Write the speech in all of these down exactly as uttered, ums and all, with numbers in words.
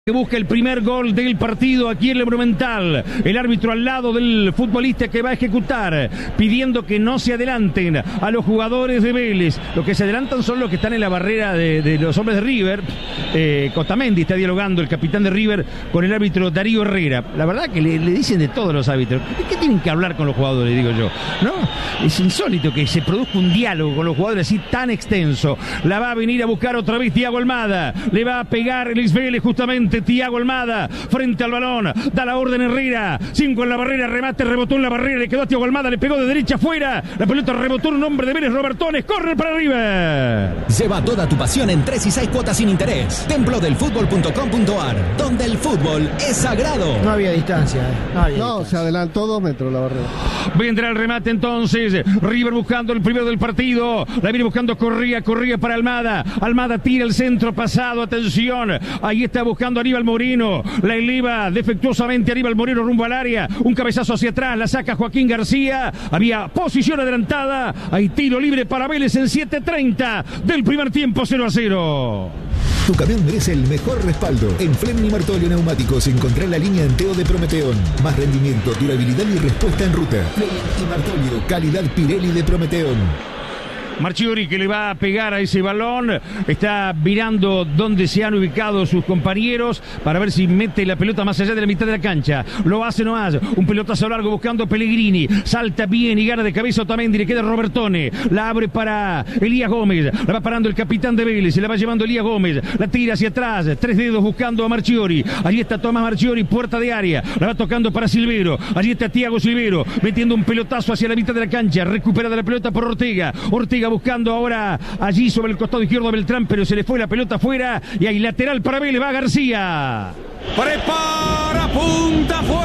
Que busca el primer gol del partido aquí en el Monumental. El árbitro al lado del futbolista que va a ejecutar, pidiendo que no se adelanten a los jugadores de Vélez. Los que se adelantan son los que están en la barrera de, de los hombres de River. Eh, Cotamendi está dialogando, el capitán de River, con el árbitro Darío Herrera. La verdad que le, le dicen de todos los árbitros. ¿Qué, qué tienen que hablar con los jugadores, digo yo? ¿No? Es insólito que se produzca un diálogo con los jugadores así tan extenso. La va a venir a buscar otra vez Thiago Almada. Le va a pegar el Vélez justamente. Thiago Almada frente al balón, da la orden Herrera, cinco en la barrera, remate, rebotó en la barrera, le quedó a Thiago Almada, le pegó de derecha afuera, la pelota rebotó en un hombre de Vélez, Robertones, corre para River. Lleva toda tu pasión en tres y seis cuotas sin interés. Templo del fútbol punto com punto ar, donde el fútbol es sagrado. No había distancia, eh. no, había no distancia. Se adelantó dos metros la barrera. Vendrá el remate entonces, River buscando el primero del partido, la viene buscando Corría, Corría para Almada, Almada tira el centro pasado, atención, ahí está buscando Aníbal Moreno, la eleva defectuosamente Aníbal Moreno rumbo al área, un cabezazo hacia atrás, la saca Joaquín García, había posición adelantada, hay tiro libre para Vélez en siete treinta del primer tiempo, cero a cero. Tu camión merece el mejor respaldo. En Fleming y Martolio Neumáticos encontrá la línea Enteo de Prometeón. Más rendimiento, durabilidad y respuesta en ruta. Fleming y Martolio, calidad Pirelli de Prometeón. Marchiori que le va a pegar a ese balón, está mirando dónde se han ubicado sus compañeros para ver si mete la pelota más allá de la mitad de la cancha. Lo hace nomás, un pelotazo largo buscando Pellegrini, salta bien y gana de cabeza Otamendi, le queda Robertone, la abre para Elías Gómez, la va parando el capitán de Vélez, se la va llevando Elías Gómez, la tira hacia atrás, tres dedos buscando a Marchiori, allí está Tomás Marchiori, puerta de área, la va tocando para Silvero, allí está Thiago Silvero, metiendo un pelotazo hacia la mitad de la cancha, recuperada la pelota por Ortega, Ortega buscando ahora allí sobre el costado izquierdo a Beltrán, pero se le fue la pelota afuera y hay lateral para Vélez, va García. Prepara, punta, fue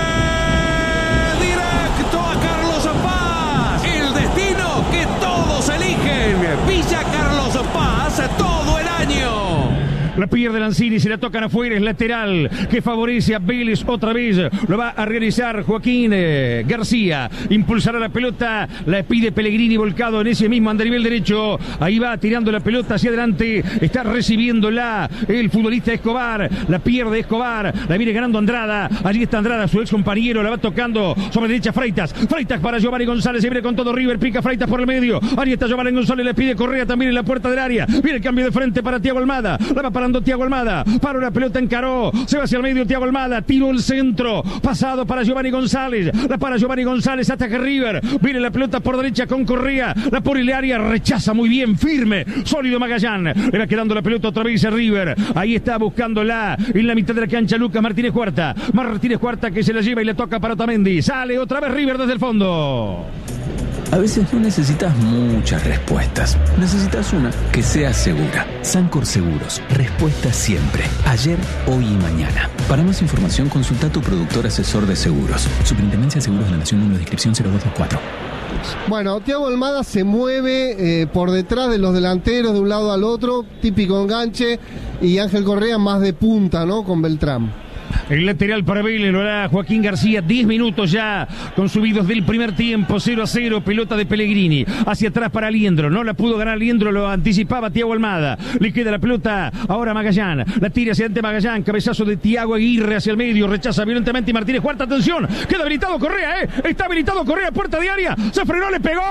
directo a Carlos Paz. El destino que todos eligen. Villa Carlos Paz todo el año. La pierde Lanzini, se la tocan afuera, es lateral que favorece a Vélez otra vez. Lo va a realizar Joaquín eh, García. Impulsará la pelota, la pide Pellegrini volcado en ese mismo andarivel derecho. Ahí va tirando la pelota hacia adelante. Está recibiéndola el futbolista Escobar. La pierde Escobar, la viene ganando Andrada. Allí está Andrada, su ex compañero, la va tocando sobre derecha Freitas. Freitas para Giovanni González, se viene con todo River, pica Freitas por el medio. Ahí está Giovanni González, le pide Correa también en la puerta del área. Viene el cambio de frente para Thiago Almada. La va para Thiago Almada, paró la pelota, encaró, se va hacia el medio Thiago Almada, tiró el centro, pasado para Giovanni González, la para Giovanni González, ataca River, viene la pelota por derecha con Correa, la por el área, rechaza muy bien, firme, sólido Magallán, le va quedando la pelota otra vez a River, ahí está buscándola en la mitad de la cancha Lucas Martínez Cuarta, Martínez Cuarta que se la lleva y le toca para Otamendi, sale otra vez River desde el fondo. A veces no necesitas muchas respuestas. Necesitas una que sea segura. Sancor Seguros. Respuesta siempre. Ayer, hoy y mañana. Para más información, consulta a tu productor asesor de seguros. Superintendencia de Seguros de la Nación, número de inscripción cero dos dos cuatro. Bueno, Thiago Almada se mueve eh, por detrás de los delanteros de un lado al otro. Típico enganche. Y Ángel Correa más de punta, ¿no? Con Beltrán. El lateral para Vélez lo hará Joaquín García, diez minutos ya consumidos del primer tiempo, cero a cero, pelota de Pellegrini, hacia atrás para Liendro, no la pudo ganar Liendro, lo anticipaba Thiago Almada, le queda la pelota ahora Magallán, la tira hacia adelante Magallán, cabezazo de Thiago Aguirre hacia el medio, rechaza violentamente y Martínez Cuarta, atención, queda habilitado Correa, eh, está habilitado Correa, puerta de área, se frenó, le pegó,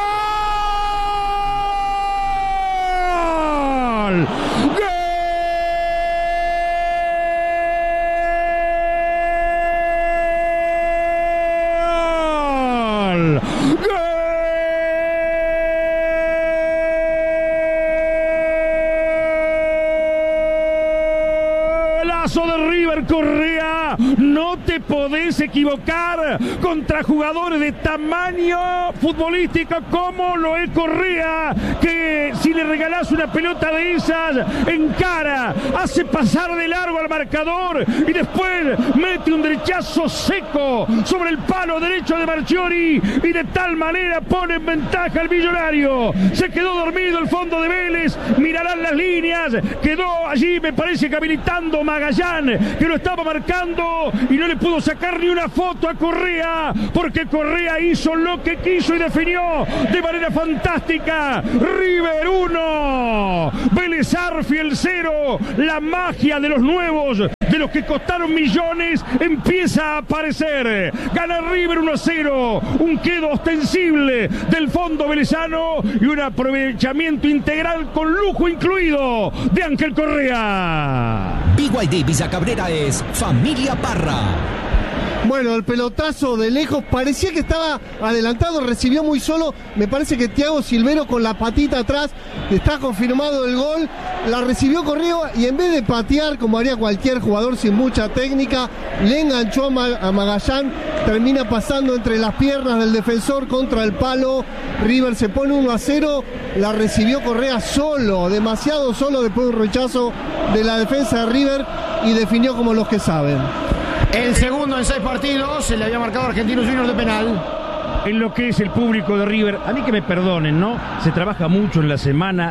¡gol! ¡Gol! De River Correa, no te podés equivocar contra jugadores de tamaño futbolístico como lo es Correa, que si le regalás una pelota de esas, encara, hace pasar de largo al marcador y después mete un derechazo seco sobre el palo derecho de Marchiori y de tal manera pone en ventaja al millonario. Se quedó dormido el fondo de Vélez, mirarán las líneas, quedó allí me parece que habilitando Magallán, que lo estaba marcando miró y no le pudo sacar ni una foto a Correa, porque Correa hizo lo que quiso y definió de manera fantástica. River uno, Vélez Arfield cero. La magia de los nuevos, de los que costaron millones, empieza a aparecer. Gana River uno a cero, un quedo ostensible del fondo velezano y un aprovechamiento integral con lujo incluido de Ángel Correa. B Y D Villa Cabrera es Familia Parra. Bueno, el pelotazo de lejos parecía que estaba adelantado, recibió muy solo. Me parece que Thiago Silvero con la patita atrás, está confirmado el gol. La recibió Correa y en vez de patear como haría cualquier jugador sin mucha técnica, le enganchó a, Ma- a Magallán. Termina pasando entre las piernas del defensor contra el palo. River se pone uno a cero. La recibió Correa solo, demasiado solo después de un rechazo de la defensa de River y definió como los que saben. El segundo en seis partidos, se le había marcado a Argentinos Juniors de penal. En lo que es el público de River, a mí que me perdonen, ¿no? Se trabaja mucho en la semana.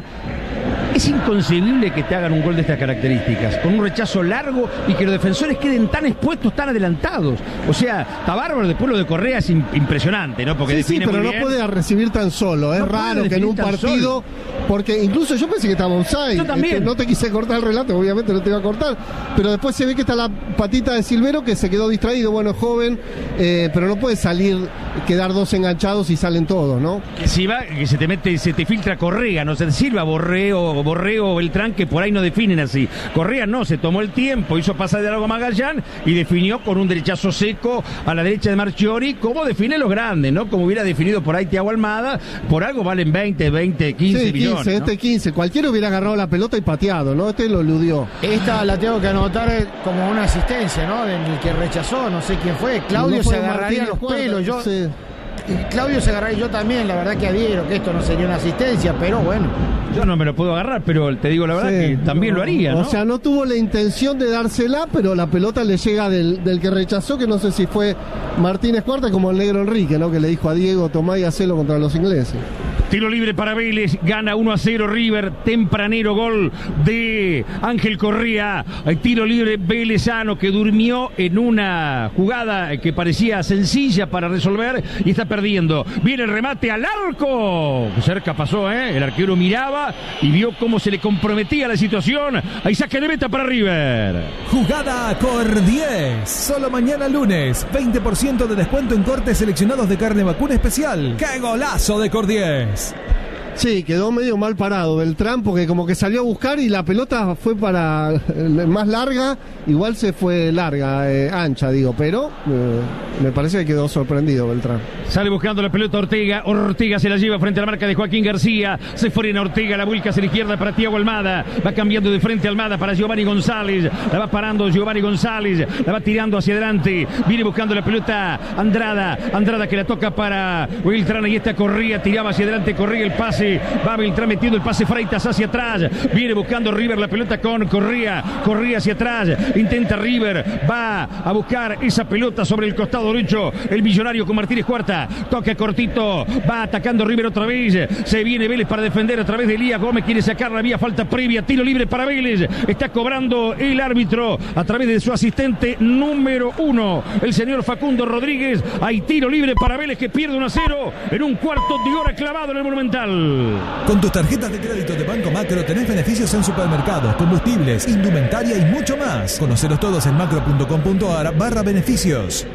Es inconcebible que te hagan un gol de estas características, con un rechazo largo y que los defensores queden tan expuestos, tan adelantados. O sea, está bárbaro, después lo de Correa es impresionante, ¿no? Porque sí, define sí, pero muy no bien. puede recibir tan solo. Es No raro puede que en un definir tan partido, solo. porque incluso yo pensé que estaba offside. Yo también. Este, no te quise cortar el relato, obviamente no te iba a cortar. Pero después se ve que está la patita de Silvero que se quedó distraído. Bueno, joven, eh, pero no puede salir, quedar dos enganchados y salen todos, ¿no? Que si va, que se te mete, se te filtra Correa, no se Silva, Borreo, Borreo o Beltrán, que por ahí no definen así. Correa no, se tomó el tiempo, hizo pasar de largo a Magallán y definió con un derechazo seco a la derecha de Marchiori, como define los grandes, ¿no? Como hubiera definido por ahí Thiago Almada, por algo valen veinte, veinte, quince Sí, millones. quince, ¿no? este quince. Cualquiera hubiera agarrado la pelota y pateado, ¿no? Este lo eludió. Esta la tengo que anotar como una asistencia, ¿no? Del que rechazó, no sé quién fue. Claudio No fue se agarraría Martínez los Cuarta, pelos. Yo, sí. Claudio se agarraría, yo también, la verdad que adhiero que esto no sería una asistencia, pero bueno. Yo no me lo puedo agarrar, pero te digo la verdad Sí, que también no, lo haría, ¿no? O sea, no tuvo la intención de dársela, pero la pelota le llega del, del que rechazó, que no sé si fue Martínez Cuarta como el negro Enrique, ¿no? Que le dijo a Diego, tomá y hacelo contra los ingleses. Tiro libre para Vélez, gana uno a cero River, tempranero gol de Ángel Correa, tiro libre velezano que durmió en una jugada que parecía sencilla para resolver y está perdiendo. Viene el remate al arco, cerca pasó, ¿eh? El arquero miraba y vio cómo se le comprometía la situación. Ahí saque de meta para River. Jugada Cor diez. Solo mañana lunes, veinte por ciento de descuento en cortes seleccionados de carne vacuna especial. ¡Qué golazo de Cor diez! Sí, quedó medio mal parado Beltrán porque como que salió a buscar y la pelota fue para eh, más larga, igual se fue larga, eh, ancha digo, pero eh, me parece que quedó sorprendido Beltrán. Sale buscando la pelota Ortega, Ortega se la lleva frente a la marca de Joaquín García, se frena Ortega, la vuelca hacia la izquierda para Thiago Almada, va cambiando de frente Almada para Giovanni González, la va parando Giovanni González, la va tirando hacia adelante, viene buscando la pelota Andrada, Andrada que la toca para Beltrán, ahí está Correa, tiraba hacia adelante, Correa el pase, va Beltrán metiendo el pase Freitas hacia atrás, viene buscando River la pelota con Correa, Correa hacia atrás, intenta River, va a buscar esa pelota sobre el costado derecho, el millonario con Martínez Cuarta, toca cortito, va atacando River otra vez, se viene Vélez para defender a través de Elías Gómez, quiere sacarla, había falta previa, tiro libre para Vélez, está cobrando el árbitro a través de su asistente número uno, el señor Facundo Rodríguez, hay tiro libre para Vélez que pierde uno a cero en un cuarto de hora clavado en el Monumental. Con tus tarjetas de crédito de Banco Macro tenés beneficios en supermercados, combustibles, indumentaria y mucho más. Conocelos todos en macro punto com punto a r barra beneficios.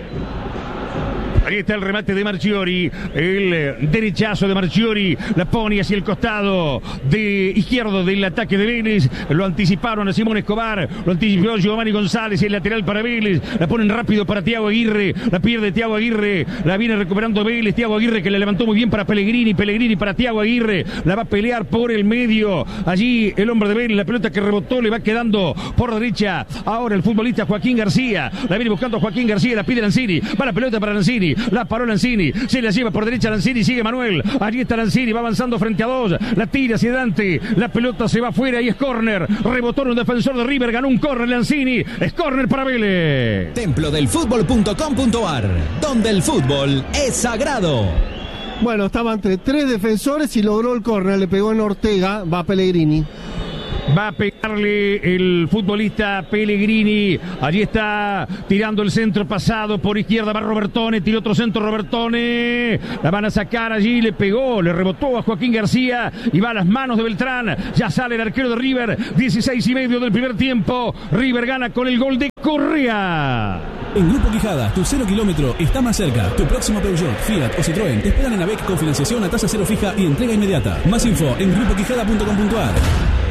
Ahí está el remate de Marchiori, el derechazo de Marchiori, la pone hacia el costado de izquierdo del ataque de Vélez, lo anticiparon a Simón Escobar, lo anticipó Giovanni González, el lateral para Vélez, la ponen rápido para Thiago Aguirre, la pierde Thiago Aguirre, la viene recuperando Vélez, Thiago Aguirre que la levantó muy bien para Pellegrini, Pellegrini para Thiago Aguirre, la va a pelear por el medio, allí el hombre de Vélez, la pelota que rebotó le va quedando por derecha, ahora el futbolista Joaquín García, la viene buscando Joaquín García, la pide Lanzini, va la pelota para Lanzini, la paró Lanzini, se la lleva por derecha Lanzini, sigue Manuel, allí está Lanzini, va avanzando frente a dos, la tira hacia adelante, la pelota se va afuera y es córner, rebotó en un defensor de River, ganó un córner Lanzini, es córner para Vélez. Templo del fútbol punto com punto a r, donde el fútbol es sagrado. Bueno, estaba entre tres defensores y logró el córner, le pegó en Ortega, va Pellegrini. Va a pegarle el futbolista Pellegrini. Allí está tirando el centro pasado por izquierda. Va Robertone. Tiró otro centro Robertone. La van a sacar allí. Le pegó. Le rebotó a Joaquín García. Y va a las manos de Beltrán. Ya sale el arquero de River. dieciséis y medio del primer tiempo. River gana con el gol de Correa. En Grupo Quijada, tu cero kilómetro está más cerca. Tu próximo Peugeot, Fiat o Citroën te esperan en AVEC con financiación a tasa cero fija y entrega inmediata. Más info en grupo quijada punto com punto a r.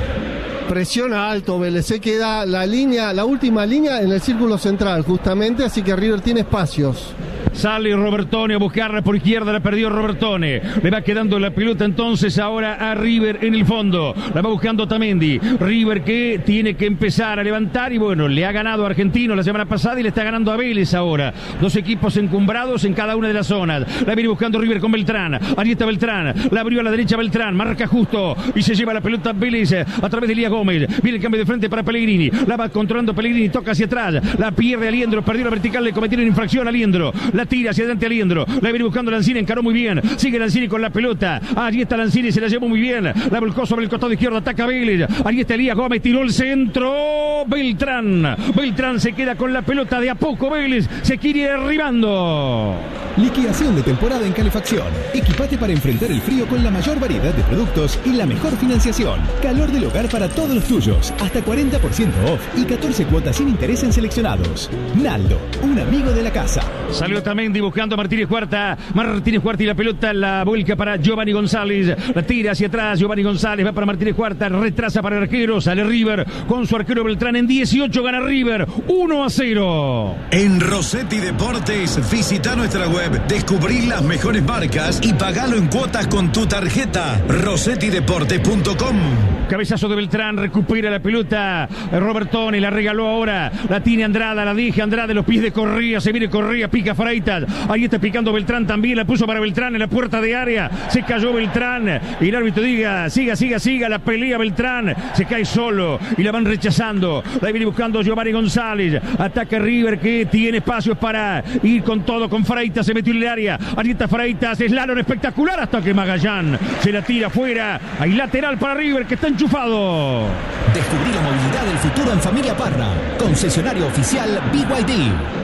Presiona alto Vélez, se queda la línea, la última línea en el círculo central justamente, así que River tiene espacios. Sale Robertone a buscarla por izquierda, la perdió Robertone. Le va quedando la pelota entonces ahora a River en el fondo. La va buscando Otamendi. River que tiene que empezar a levantar y bueno, le ha ganado a Argentino la semana pasada y le está ganando a Vélez ahora. Dos equipos encumbrados en cada una de las zonas. La viene buscando River con Beltrán. Ahí está Beltrán. La abrió a la derecha Beltrán. Marca justo y se lleva la pelota Vélez a través de Elías Gómez. Viene el cambio de frente para Pellegrini. La va controlando Pellegrini. Toca hacia atrás. La pierde Aliendro. Perdió la vertical. Le cometieron infracción a Aliendro. La tira hacia adelante Aliendro. La viene buscando Lanzini. Encaró muy bien. Sigue Lanzini con la pelota. Allí está Lanzini. Se la llevó muy bien. La volcó sobre el costado izquierdo. Ataca Vélez. Allí está Elías Gómez. Tiró el centro. Beltrán. Beltrán se queda con la pelota. De a poco Vélez se quiere ir arribando. Liquidación de temporada en calefacción. Equipate para enfrentar el frío con la mayor variedad de productos y la mejor financiación. Calor del hogar para todos los tuyos. Hasta cuarenta por ciento off y catorce cuotas sin interés en seleccionados. Naldo, un amigo de la casa. Salió Otamendi buscando a Martínez Cuarta. Martínez Cuarta y la pelota la vuelca para Giovanni González. La tira hacia atrás. Giovanni González va para Martínez Cuarta. Retrasa para el arquero. Sale River con su arquero Beltrán. En dieciocho gana River. uno a cero. En Rossetti Deportes, visita nuestra web, descubrí las mejores marcas y pagalo en cuotas con tu tarjeta. rossetti deportes punto com. Cabezazo de Beltrán, recupera la pelota Robertone, la regaló ahora, la tiene Andrada, la deja Andrada, los pies de Correa, se viene Correa, pica Freitas, ahí está picando Beltrán también, la puso para Beltrán en la puerta de área, se cayó Beltrán, y el árbitro diga, siga, siga, siga, la pelea Beltrán, se cae solo, y la van rechazando, la viene buscando Giovanni González, ataca River que tiene espacios para ir con todo, con Freitas, se metió en el área, ahí está Freitas, es Lalor espectacular hasta que Magallán se la tira afuera, hay lateral para River que está enchufado. Descubrí la movilidad del futuro en Familia Parra, concesionario oficial B Y D.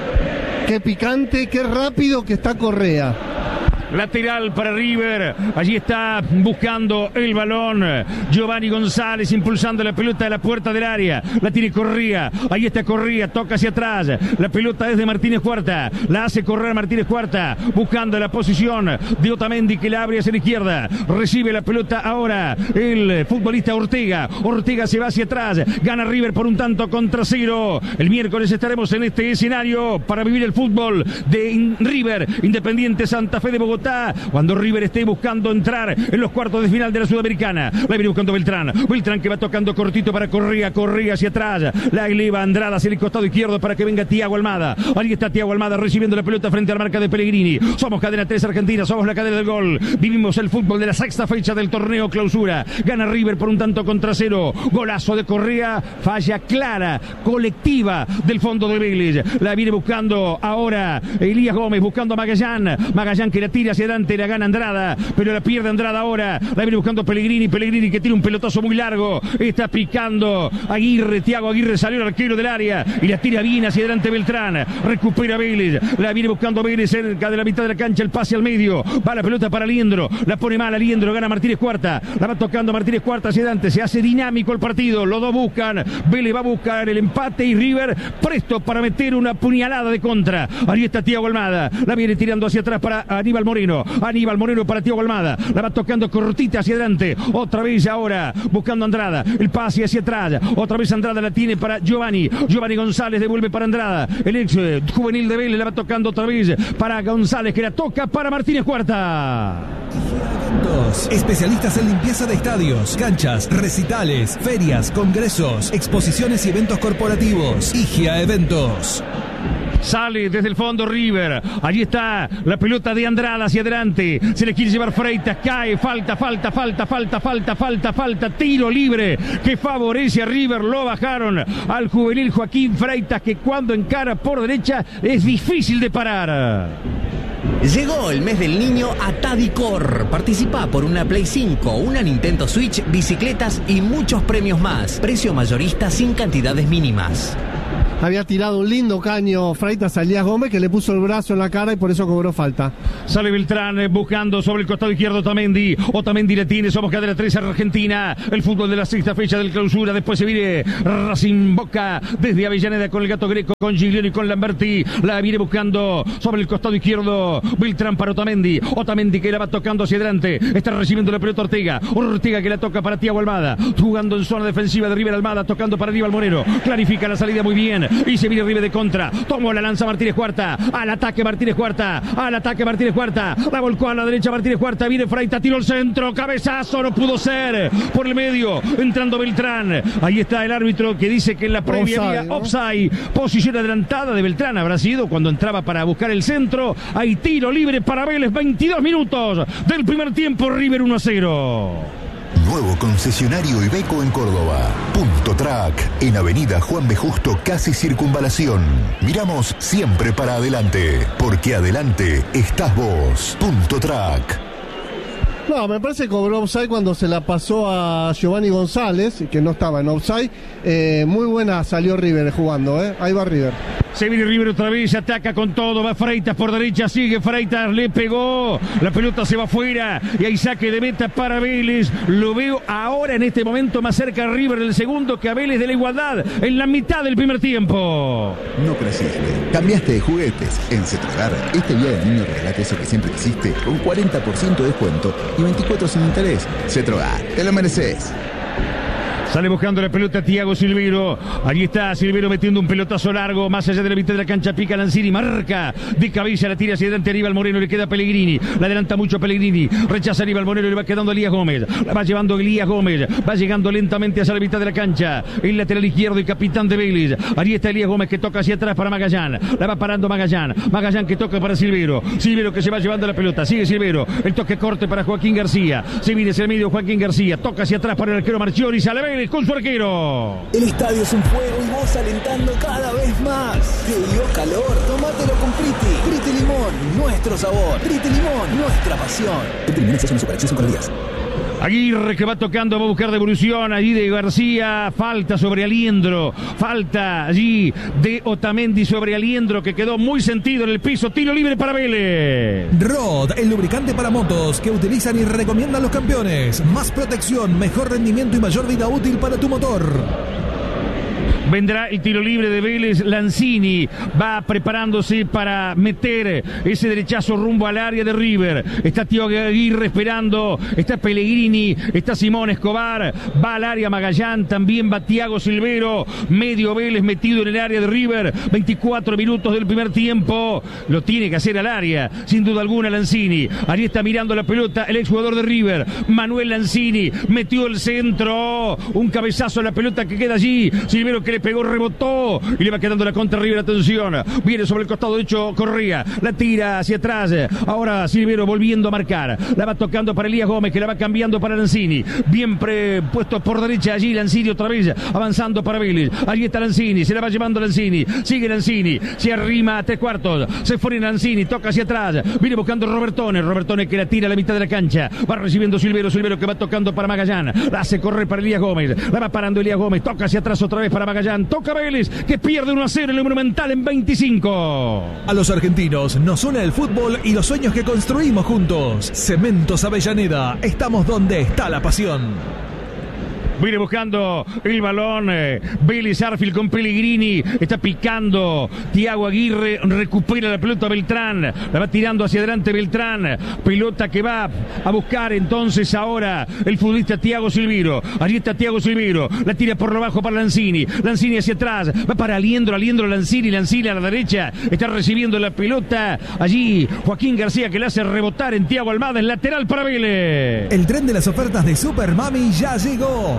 Qué picante, qué rápido que está Correa. Lateral para River, allí está buscando el balón Giovanni González impulsando la pelota de la puerta del área, la tiene Correa, ahí está Correa, toca hacia atrás, la pelota es de Martínez Cuarta, la hace correr Martínez Cuarta, buscando la posición de Otamendi que la abre hacia la izquierda, recibe la pelota ahora el futbolista Ortega, Ortega se va hacia atrás, gana River por un tanto contra cero, el miércoles estaremos en este escenario para vivir el fútbol de River, Independiente Santa Fe de Bogotá, cuando River esté buscando entrar en los cuartos de final de la Sudamericana. La viene buscando Beltrán. Beltrán que va tocando cortito para Correa. Correa hacia atrás. La eleva Andrada hacia el costado izquierdo para que venga Thiago Almada. Ahí está Thiago Almada recibiendo la pelota frente a la marca de Pellegrini. Somos Cadena tres Argentina. Somos la cadena del gol. Vivimos el fútbol de la sexta fecha del torneo Clausura. Gana River por un tanto contra cero. Golazo de Correa. Falla clara, colectiva del fondo de Vélez. La viene buscando ahora Elías Gómez. Buscando a Magallán. Magallán que la tira hacia adelante, la gana Andrada, pero la pierde Andrada ahora, la viene buscando Pellegrini, Pellegrini que tiene un pelotazo muy largo, está picando Aguirre, Thiago Aguirre salió el arquero del área y la tira bien hacia adelante Beltrán, recupera Vélez, la viene buscando Vélez cerca de la mitad de la cancha, el pase al medio, va la pelota para Aliendro, la pone mal Aliendro, gana Martínez Cuarta, la va tocando Martínez Cuarta hacia adelante, se hace dinámico el partido, los dos buscan, Vélez va a buscar el empate y River presto para meter una puñalada de contra, ahí está Thiago Almada, la viene tirando hacia atrás para Aníbal Moreno, Aníbal Moreno para Thiago Almada, la va tocando cortita hacia adelante, otra vez ahora buscando Andrada, el pase hacia atrás, otra vez Andrada la tiene para Giovanni, Giovanni González devuelve para Andrada, el ex eh, juvenil de Vélez la va tocando otra vez para González que la toca para Martínez Cuarta. Especialistas en limpieza de estadios, canchas, recitales, ferias, congresos, exposiciones y eventos corporativos. Igia Eventos. Sale desde el fondo River. Allí está la pelota de Andrada hacia adelante. Se le quiere llevar Freitas. Cae. Falta, falta, falta, falta, falta, falta, falta. Tiro libre que favorece a River. Lo bajaron al juvenil Joaquín Freitas que cuando encara por derecha es difícil de parar. Llegó el mes del niño a Tadicor. Participa por una Play cinco, una Nintendo Switch, bicicletas y muchos premios más. Precio mayorista sin cantidades mínimas. Había tirado un lindo caño Freitas a Elías Gómez, que le puso el brazo en la cara y por eso cobró falta. Sale Beltrán eh, buscando sobre el costado izquierdo Otamendi. Otamendi le tiene, somos cadena tres Argentina. El fútbol de la sexta fecha del clausura. Después se viene Racing Boca desde Avellaneda con el Gato Greco, con Giglioni, con Lamberti. La viene buscando sobre el costado izquierdo Beltrán para Otamendi. Otamendi que la va tocando hacia adelante. Está recibiendo la pelota Ortega. Ortega que la toca para Thiago Almada. Jugando en zona defensiva de River Almada. Tocando para Aníbal Moreno. Clarifica la salida muy bien. Y se viene River de contra. Tomó la lanza Martínez Cuarta. Al ataque Martínez Cuarta. Al ataque Martínez Cuarta. La volcó a la derecha Martínez Cuarta. Viene Freitas. Tiro al centro. Cabezazo. No pudo ser. Por el medio. Entrando Beltrán. Ahí está el árbitro que dice que en la previa Offside, había ¿no? offside. Posición adelantada de Beltrán. Habrá sido cuando entraba para buscar el centro. Hay tiro libre para Vélez. veintidós minutos del primer tiempo. River uno a cero. Nuevo concesionario Iveco en Córdoba. Punto Track, en Avenida Juan B. Justo, casi Circunvalación. Miramos siempre para adelante, porque adelante estás vos. Punto Track. No, me parece que cobró offside cuando se la pasó a Giovanni González, que no estaba en offside. Eh, muy buena salió River jugando, ¿eh? Ahí va River. Se viene River otra vez, ataca con todo, va Freitas por derecha, sigue Freitas, le pegó, la pelota se va afuera y hay saque de meta para Vélez. Lo veo ahora en este momento más cerca a River del segundo que a Vélez de la igualdad en la mitad del primer tiempo. No creciste, cambiaste de juguetes. En Cetrogar, este día del niño regalate eso que siempre quisiste con cuarenta por ciento de descuento y veinticuatro sin interés. Cetrogar, te lo mereces. Sale buscando la pelota Thiago Silvero. Allí está Silvero metiendo un pelotazo largo. Más allá de la mitad de la cancha pica Lanzini. Marca de cabeza, la tira hacia adelante Aníbal Moreno. Le queda Pellegrini. La adelanta mucho Pellegrini. Rechaza Aníbal Moreno. Le va quedando Elías Gómez. La va llevando Elías Gómez. Va llegando lentamente hacia la mitad de la cancha. El lateral izquierdo y capitán de Vélez. Allí está Elías Gómez que toca hacia atrás para Magallán. La va parando Magallán. Magallán que toca para Silvero. Silvero que se va llevando la pelota. Sigue Silvero. El toque corte para Joaquín García. Se viene hacia el medio Joaquín García. Toca hacia atrás para el arquero Marchiori. Sale Vélez con su arquero. El estadio es un fuego y vos alentando cada vez más. ¿Te dio calor? Tomátelo con Priti. Priti Limón, nuestro sabor. Priti Limón, nuestra pasión. Priti Limón es una superacción cinco días. Aguirre que va tocando, va a buscar devolución allí de García, falta sobre Aliendro, falta allí de Otamendi sobre Aliendro que quedó muy sentido en el piso, tiro libre para Vélez. Rod, el lubricante para motos que utilizan y recomiendan los campeones. Más protección, mejor rendimiento y mayor vida útil para tu motor. Vendrá el tiro libre de Vélez. Lanzini va preparándose para meter ese derechazo rumbo al área de River. Está Thiago Aguirre esperando. Está Pellegrini. Está Simón Escobar. Va al área Magallán. También va Thiago Silvero. Medio Vélez metido en el área de River. veinticuatro minutos del primer tiempo. Lo tiene que hacer al área. Sin duda alguna Lanzini. Allí está mirando la pelota el exjugador de River. Manuel Lanzini. Metió el centro. Un cabezazo a la pelota que queda allí. Silvero que le pegó, rebotó y le va quedando la contra River. Atención, viene sobre el costado derecho Correa, la tira hacia atrás. Ahora Silvero volviendo a marcar, la va tocando para Elías Gómez que la va cambiando para Lanzini, bien pre puesto por derecha allí Lanzini otra vez avanzando para Vélez. Allí está Lanzini, se la va llevando Lanzini, sigue Lanzini, se arrima a tres cuartos, se pone Lanzini, toca hacia atrás, viene buscando Robertone, Robertone que la tira a la mitad de la cancha, va recibiendo Silvero, Silvero que va tocando para Magallán, la hace correr para Elías Gómez, la va parando Elías Gómez, toca hacia atrás otra vez para Magallán. Toca Vélez, que pierde uno a cero en el Monumental en veinticinco. A los argentinos nos une el fútbol y los sueños que construimos juntos. Cementos Avellaneda, estamos donde está la pasión. Viene buscando el balón eh, Vélez Arfield con Pellegrini. Está picando Thiago Aguirre. Recupera la pelota Beltrán. La va tirando hacia adelante Beltrán. Pelota que va a buscar entonces ahora el futbolista Thiago Silvero. Allí está Thiago Silvero. La tira por lo bajo para Lanzini. Lanzini hacia atrás. Va para Aliendro. Aliendro Lanzini. Lanzini a la derecha. Está recibiendo la pelota. Allí Joaquín García que la hace rebotar en Thiago Almada. En lateral para Vélez. El tren de las ofertas de Super Mami ya llegó.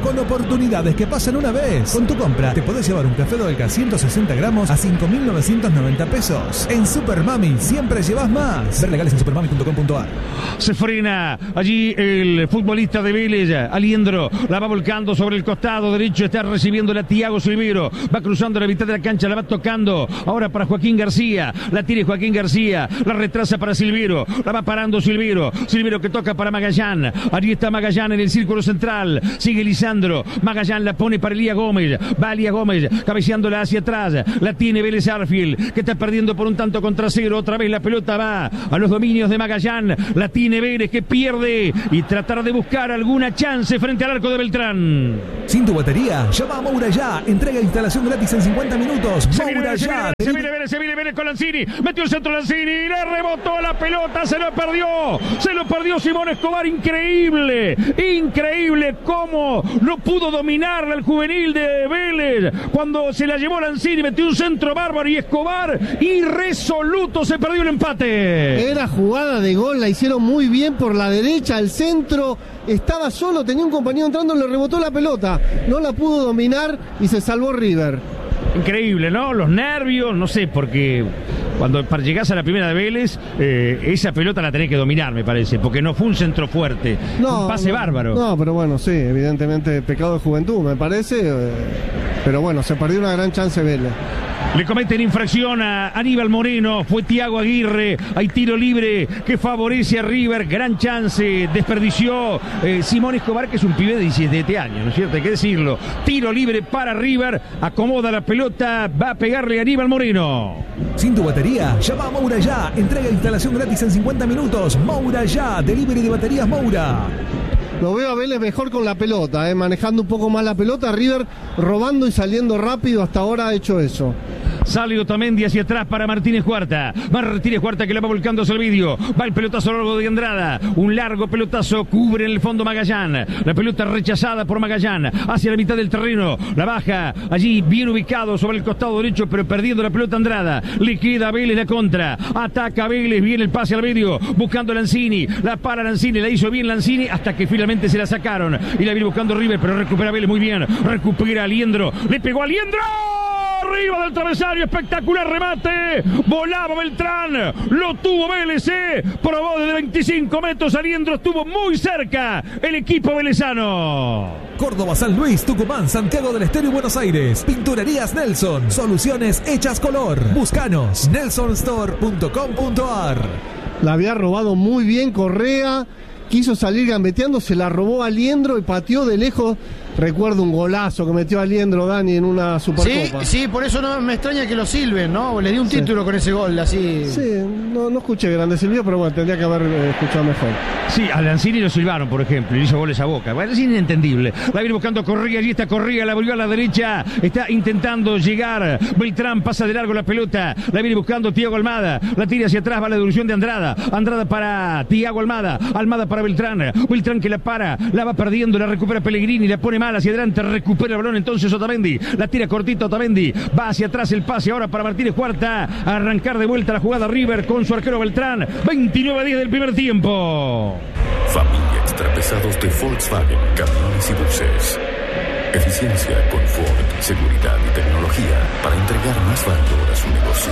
con oportunidades que pasan una vez. Con tu compra te podés llevar un café Dolca ciento sesenta gramos a cinco mil novecientos noventa pesos. En Super Mami siempre llevas más. Ver legales en supermami punto com punto a r. Se frena allí el futbolista de Vélez, Aliendro, la va volcando sobre el costado derecho, está recibiendo la Thiago Silvero, va cruzando la mitad de la cancha, la va tocando ahora para Joaquín García, la tiene Joaquín García, la retrasa para Silvero, la va parando Silvero, Silvero que toca para Magallán, allí está Magallán en el círculo central, sigue Lisandro, Magallán la pone para Elías Gómez, va Elías Gómez, cabeceándola hacia atrás, la tiene Vélez Arfield, que está perdiendo por un tanto contra cero, otra vez la pelota va a los dominios de Magallán, la tiene Vélez que pierde y tratar de buscar alguna chance frente al arco de Beltrán. Sin tu batería, llama a Moura ya, entrega e instalación gratis en cincuenta minutos. Se Moura viene, ya. Se viene, Vélez, se viene Vélez con Lanzini, metió el centro Lanzini, le rebotó la pelota, se lo perdió, se lo perdió Simón Escobar, increíble, increíble cómo no pudo dominarla el juvenil de Vélez, cuando se la llevó Lanzini, metió un centro bárbaro y Escobar, irresoluto, se perdió el empate. Era jugada de gol, la hicieron muy bien por la derecha, al centro, estaba solo, tenía un compañero entrando, le rebotó la pelota, no la pudo dominar y se salvó River. Increíble, ¿no? Los nervios, no sé, porque cuando llegás a la primera de Vélez, eh, esa pelota la tenés que dominar, me parece, porque no fue un centro fuerte, no, un pase no, bárbaro. No, pero bueno, sí, evidentemente pecado de juventud, me parece, eh, pero bueno, se perdió una gran chance Vélez. Le cometen infracción a Aníbal Moreno, fue Thiago Aguirre, hay tiro libre que favorece a River, gran chance, desperdició eh, Simón Escobar, que es un pibe de diecisiete años, ¿no es cierto? Hay que decirlo, tiro libre para River, acomoda la pelota, va a pegarle a Aníbal Moreno. Sin tu batería, llama a Moura ya, entrega e instalación gratis en cincuenta minutos. Moura ya, delivery de baterías Moura. Lo veo a Vélez mejor con la pelota, eh, manejando un poco más la pelota. River robando y saliendo rápido, hasta ahora ha hecho eso. Sale Otamendi hacia atrás para Martínez Cuarta. Martínez Cuarta que la va volcando hacia el vídeo. Va el pelotazo largo de Andrada. Un largo pelotazo cubre en el fondo Magallán. La pelota rechazada por Magallán hacia la mitad del terreno. La baja allí bien ubicado sobre el costado derecho, pero perdiendo la pelota Andrada. Le queda a Vélez la contra. Ataca Vélez. Viene el pase al vídeo. Buscando a Lanzini. La para Lanzini. La hizo bien Lanzini hasta que finalmente se la sacaron. Y la viene buscando River, pero recupera Vélez muy bien. Recupera a Aliendro. Le pegó a Aliendro. Arriba del travesario, espectacular remate, volaba Beltrán, lo tuvo Vélez, eh. Probó desde veinticinco metros, Aliendro estuvo muy cerca, el equipo velezano. Córdoba, San Luis, Tucumán, Santiago del Estero y Buenos Aires. Pinturerías Nelson, soluciones hechas color. Búscanos, nelson store punto com punto a r. La había robado muy bien Correa, quiso salir gambeteando, se la robó Aliendro y pateó de lejos. Recuerdo un golazo que metió Aliendro, Dani, en una Supercopa. Sí, sí, por eso no me extraña que lo silben, ¿no? Le di un título sí. con ese gol, así. Sí, no, no escuché grande silbido, pero bueno, tendría que haber eh, escuchado mejor. Sí, a Lanzini lo silbaron, por ejemplo, y hizo goles a Boca. Bueno, es inentendible. La viene buscando Correa, allí está Correa, la volvió a la derecha, está intentando llegar. Beltrán pasa de largo la pelota, la viene buscando Thiago Almada, la tira hacia atrás, va la devolución de Andrada. Andrada para Thiago Almada, Almada para Beltrán. Beltrán que la para, la va perdiendo, la recupera Pellegrini, la pone mal hacia adelante, recupera el balón entonces Otamendi, la tira cortito Otamendi, va hacia atrás el pase ahora para Martínez Cuarta, a arrancar de vuelta la jugada River con su arquero Beltrán, veintinueve a diez del primer tiempo. Familia Extrapesados de Volkswagen, camiones y buses. Eficiencia, confort, seguridad y tecnología para entregar más valor a su negocio.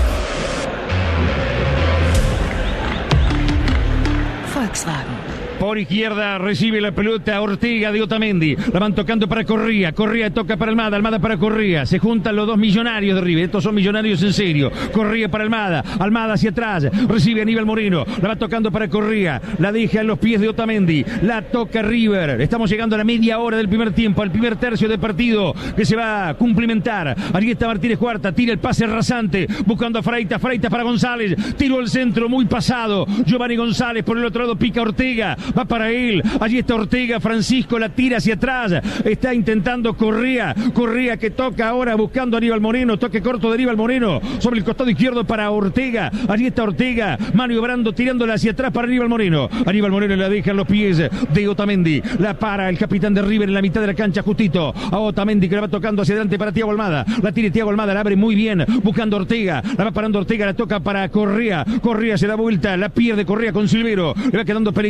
Volkswagen. Por izquierda recibe la pelota Ortega de Otamendi. La van tocando para Correa. Correa toca para Almada. Almada para Correa. Se juntan los dos millonarios de River. Estos son millonarios en serio. Correa para Almada. Almada hacia atrás. Recibe Aníbal Moreno. La va tocando para Correa. La deja en los pies de Otamendi. La toca River. Estamos llegando a la media hora del primer tiempo. Al primer tercio del partido que se va a cumplimentar. Allí está Martínez Cuarta. Tira el pase rasante. Buscando a Freitas. Freitas para González. Tiró el centro muy pasado. Giovanni González por el otro lado pica Ortega. Va para él, allí está Ortega, Francisco la tira hacia atrás, está intentando Correa, Correa que toca ahora buscando a Aníbal Moreno, toque corto de Aníbal Moreno, sobre el costado izquierdo para Ortega, allí está Ortega, maniobrando, tirándola hacia atrás para Aníbal Moreno, Aníbal Moreno la deja en los pies de Otamendi, la para el capitán de River en la mitad de la cancha justito, a Otamendi que la va tocando hacia adelante para Thiago Almada, la tira Thiago Almada, la abre muy bien, buscando Ortega, la va parando Ortega, la toca para Correa, Correa se da vuelta, la pierde Correa con Silvero, le va quedando Pellegrini, Pellegrini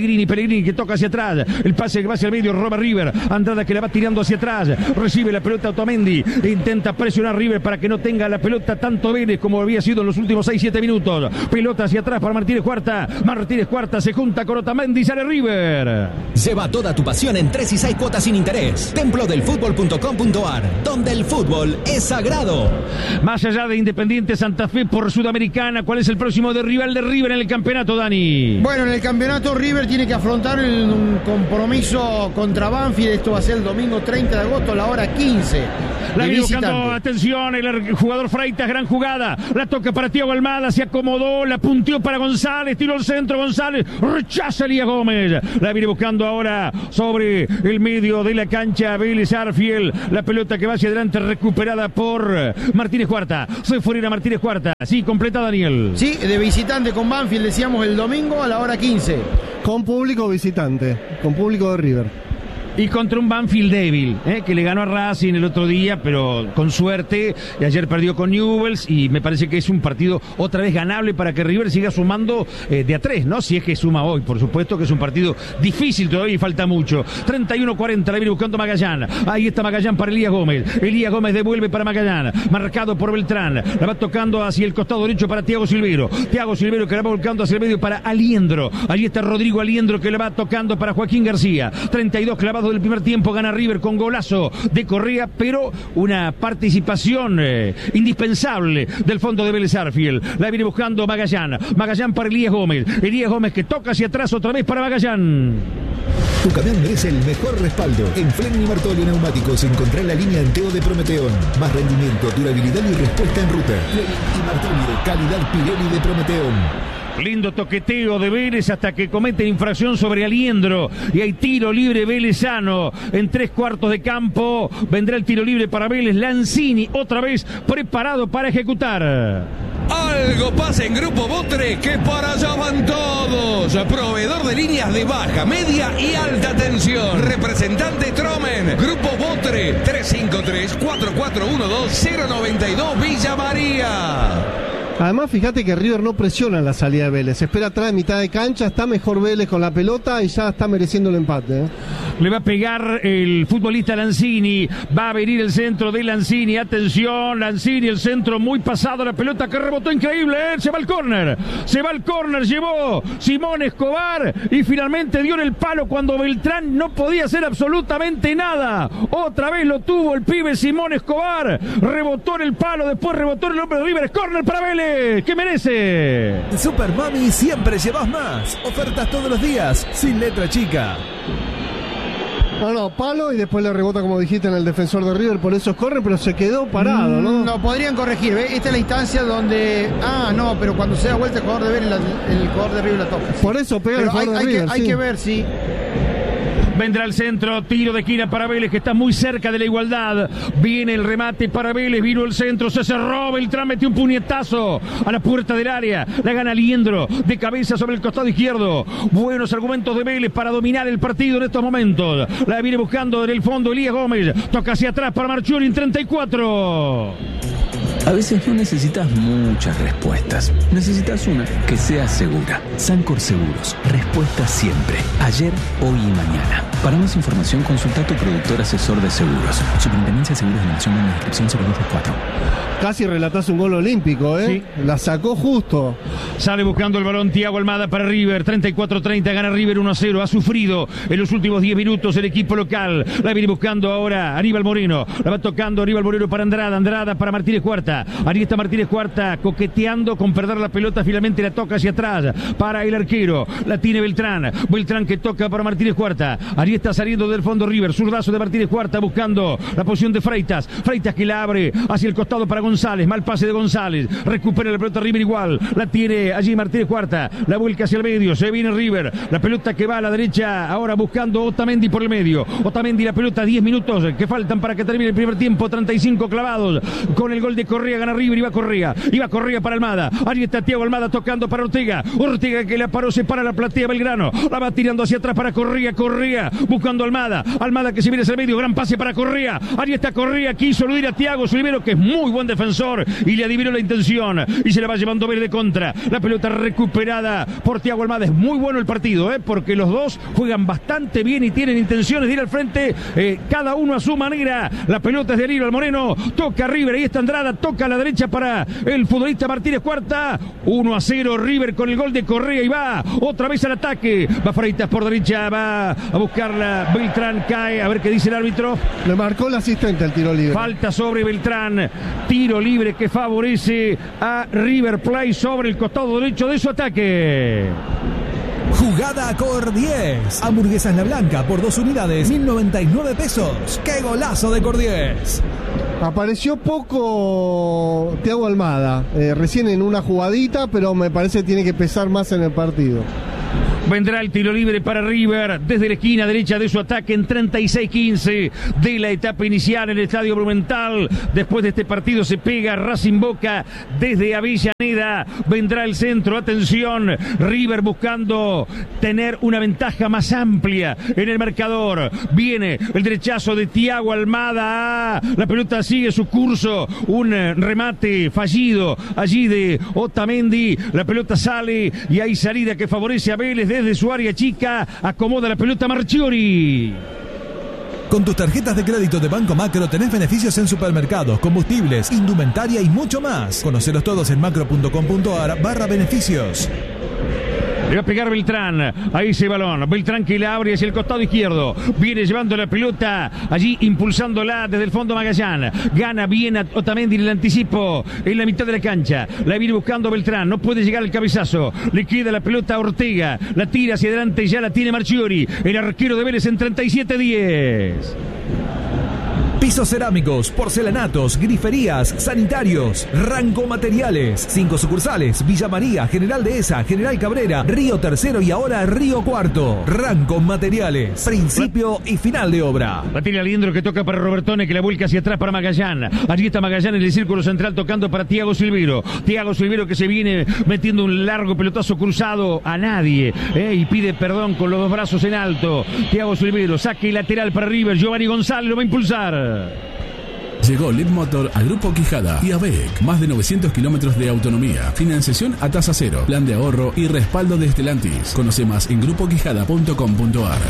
Pellegrini que toca hacia atrás. El pase que va hacia el medio, roba River. Andrada que la va tirando hacia atrás. Recibe la pelota Otamendi. Intenta presionar River para que no tenga la pelota tanto Vélez como había sido en los últimos seis siete minutos. Pelota hacia atrás para Martínez Cuarta. Martínez Cuarta se junta con Otamendi y sale River. Lleva toda tu pasión en tres y seis cuotas sin interés. Templo del fútbol punto com punto ar, donde el fútbol es sagrado. Más allá de Independiente Santa Fe por Sudamericana, ¿cuál es el próximo de rival de River en el campeonato, Dani? Bueno, en el campeonato River tiene que afrontar el, un compromiso contra Banfield. Esto va a ser el domingo treinta de agosto a la hora quince. La viene buscando, atención, el jugador Freitas, gran jugada. La toca para Thiago Almada, se acomodó, la punteó para González, tiró al centro González, rechaza Elías Gómez. La viene buscando ahora sobre el medio de la cancha Vélez Arfield. La pelota que va hacia adelante recuperada por Martínez Cuarta. Se fuera Martínez Cuarta. Sí, completa Daniel. Sí, de visitante con Banfield, decíamos el domingo a la hora quince. Con público visitante, con público de River. Y contra un Banfield débil, ¿eh? que le ganó a Racing el otro día, pero con suerte. Y ayer perdió con Newell's y me parece que es un partido otra vez ganable para que River siga sumando eh, de a tres, ¿no? Si es que suma hoy, por supuesto que es un partido difícil todavía y falta mucho. treinta y uno cuarenta, la viene buscando Magallán. Ahí está Magallán para Elías Gómez. Elías Gómez devuelve para Magallán. Marcado por Beltrán. La va tocando hacia el costado derecho para Thiago Silvero. Thiago Silvero que la va volcando hacia el medio para Aliendro. Allí está Rodrigo Aliendro que le va tocando para Joaquín García. treinta y dos clavados del primer tiempo, gana River con golazo de Correa, pero una participación eh, indispensable del fondo de Vélez Arfield. La viene buscando Magallán. Magallán para Elías Gómez. Elías Gómez que toca hacia atrás otra vez para Magallán. Tu camión merece el mejor respaldo. En Fleming Martolio Neumáticos encontrá la línea Anteo de Prometeón. Más rendimiento, durabilidad y respuesta en ruta. Fleming y Martolio, calidad Pirelli de Prometeón. Lindo toqueteo de Vélez hasta que cometen infracción sobre Aliendro. Y hay tiro libre velezano. En tres cuartos de campo vendrá el tiro libre para Vélez. Lanzini otra vez preparado para ejecutar. Algo pasa en Grupo Botre que para allá van todos. Proveedor de líneas de baja, media y alta tensión. Representante Tromen. Grupo Botre tres cinco tres, cuatro cuatro uno dos, cero nueve dos Villa María. Además, fíjate que River no presiona la salida de Vélez. Espera atrás de mitad de cancha, está mejor Vélez con la pelota y ya está mereciendo el empate. ¿eh? Le va a pegar el futbolista Lanzini. Va a venir el centro de Lanzini. Atención, Lanzini, el centro muy pasado. La pelota que rebotó increíble. ¿eh? Se va al córner. Se va al córner. Llevó Simón Escobar y finalmente dio en el palo cuando Beltrán no podía hacer absolutamente nada. Otra vez lo tuvo el pibe Simón Escobar. Rebotó en el palo. Después rebotó en el hombre de River. Es córner para Vélez. ¿Qué merece? Super Mami siempre llevas más. Ofertas todos los días, sin letra chica. No, no, palo y después le rebota, como dijiste, en el defensor de River, por eso corre, pero se quedó parado, ¿no? No, podrían corregir, ¿ves? Esta es la instancia donde... Ah, no, pero cuando se da vuelta el jugador de Vélez, el jugador de River la toca. Por eso pega pero el jugador hay, de hay River, que, sí. Hay que ver, sí. Vendrá el centro, tiro de esquina para Vélez, que está muy cerca de la igualdad. Viene el remate para Vélez, vino el centro, se cerró, Beltrán metió un puñetazo a la puerta del área. La gana Aliendro, de cabeza sobre el costado izquierdo. Buenos argumentos de Vélez para dominar el partido en estos momentos. La viene buscando en el fondo Elías Gómez. Toca hacia atrás para Marchiori en treinta y cuatro. A veces no necesitas muchas respuestas. Necesitas una que sea segura. Sancor Seguros. Respuesta siempre. Ayer, hoy y mañana. Para más información, consulta a tu productor asesor de seguros. Superintendencia de Seguros de la Nación en la inscripción cero dos cuatro. Casi relatás un gol olímpico, ¿eh? Sí. La sacó justo. Sale buscando el balón Thiago Almada para River. treinta y cuatro treinta, gana River uno a cero. Ha sufrido en los últimos diez minutos el equipo local. La viene buscando ahora Aníbal Moreno. La va tocando Aníbal Moreno para Andrada. Andrada para Martínez Cuarta. Ahí está Martínez Cuarta coqueteando con perder la pelota. Finalmente la toca hacia atrás para el arquero. La tiene Beltrán. Beltrán que toca para Martínez Cuarta. Ahí está saliendo del fondo River. Zurdazo de Martínez Cuarta buscando la posición de Freitas. Freitas que la abre hacia el costado para González. Mal pase de González. Recupera la pelota River igual. La tiene allí Martínez Cuarta. La vuelca hacia el medio. Se viene River. La pelota que va a la derecha. Ahora buscando Otamendi por el medio. Otamendi la pelota. diez minutos que faltan para que termine el primer tiempo. treinta y cinco clavados con el gol de Correa. Correa, gana River, iba Correa, iba Correa para Almada, ahí está Thiago Almada tocando para Ortega, Ortega que la paró, se para la platea Belgrano, la va tirando hacia atrás para Correa, Correa, buscando a Almada, Almada que se viene hacia el medio, gran pase para Correa, ahí está Correa, quiso eludir a Thiago Silvero, que es muy buen defensor, y le adivinó la intención, y se la va llevando Vélez de contra, la pelota recuperada por Thiago Almada. Es muy bueno el partido, ¿eh? Porque los dos juegan bastante bien y tienen intenciones de ir al frente, eh, cada uno a su manera. La pelota es de Aníbal Moreno, toca River, ahí está Andrada, toca a la derecha para el futbolista Martínez Cuarta, uno a cero River con el gol de Correa y va otra vez al ataque, va Freitas por derecha, va a buscarla Beltrán, cae, a ver qué dice el árbitro. Le marcó el asistente al tiro libre. Falta sobre Beltrán, tiro libre que favorece a River Plate sobre el costado derecho de su ataque. Jugada Cor diez. Hamburguesas La Blanca por dos unidades, mil noventa y nueve pesos. ¡Qué golazo de Cor diez! Apareció poco Thiago Almada, eh, recién en una jugadita, pero me parece que tiene que pesar más en el partido. Vendrá el tiro libre para River desde la esquina derecha de su ataque en treinta y seis quince de la etapa inicial en el Estadio Monumental. Después de este partido se pega Racing Boca desde Avellaneda. Vendrá el centro, atención, River buscando tener una ventaja más amplia en el marcador. Viene el derechazo de Thiago Almada. La pelota sigue su curso. Un remate fallido allí de Otamendi. La pelota sale y hay salida que favorece a Vélez. Desde su área chica, acomoda la pelota Marchiori. Con tus tarjetas de crédito de Banco Macro tenés beneficios en supermercados, combustibles, indumentaria y mucho más. Conocelos todos en macro.com.ar barra beneficios. Le va a pegar Beltrán, ahí ese balón, Beltrán que la abre hacia el costado izquierdo, viene llevando la pelota, allí impulsándola desde el fondo Magallán, gana bien a Otamendi en el anticipo, en la mitad de la cancha, la viene buscando Beltrán, no puede llegar al cabezazo, le queda la pelota a Ortega, la tira hacia adelante, ya la tiene Marchiori, el arquero de Vélez en treinta y siete diez. Pisos cerámicos, porcelanatos, griferías, sanitarios, Rango Materiales. Cinco sucursales, Villa María, General Dehesa, General Cabrera, Río Tercero y ahora Río Cuarto. Rango Materiales, principio y final de obra. La tiene Aliendro que toca para Robertone, que la vuelca hacia atrás para Magallán. Allí está Magallán en el círculo central tocando para Thiago Silvero. Thiago Silvero que se viene metiendo un largo pelotazo cruzado a nadie, eh, y pide perdón con los dos brazos en alto. Thiago Silvero, saque lateral para River. Giovanni González lo va a impulsar. Llegó Leadmotor a Grupo Quijada y a B E C. Más de novecientos kilómetros de autonomía, financiación a tasa cero, plan de ahorro y respaldo de Stellantis. Conoce más en grupo quijada punto com punto ar.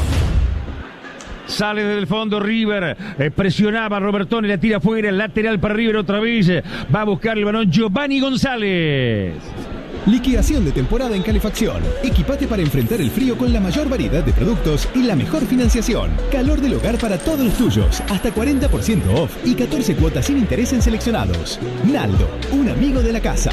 Sale desde el fondo River, eh, presionaba a Robertone, la tira afuera, lateral para River otra vez. Va a buscar el balón Giovanni González. Liquidación de temporada en calefacción. Equipate para enfrentar el frío con la mayor variedad de productos y la mejor financiación. Calor del hogar para todos los tuyos. Hasta cuarenta por ciento off y catorce cuotas sin interés en seleccionados. Naldo, un amigo de la casa.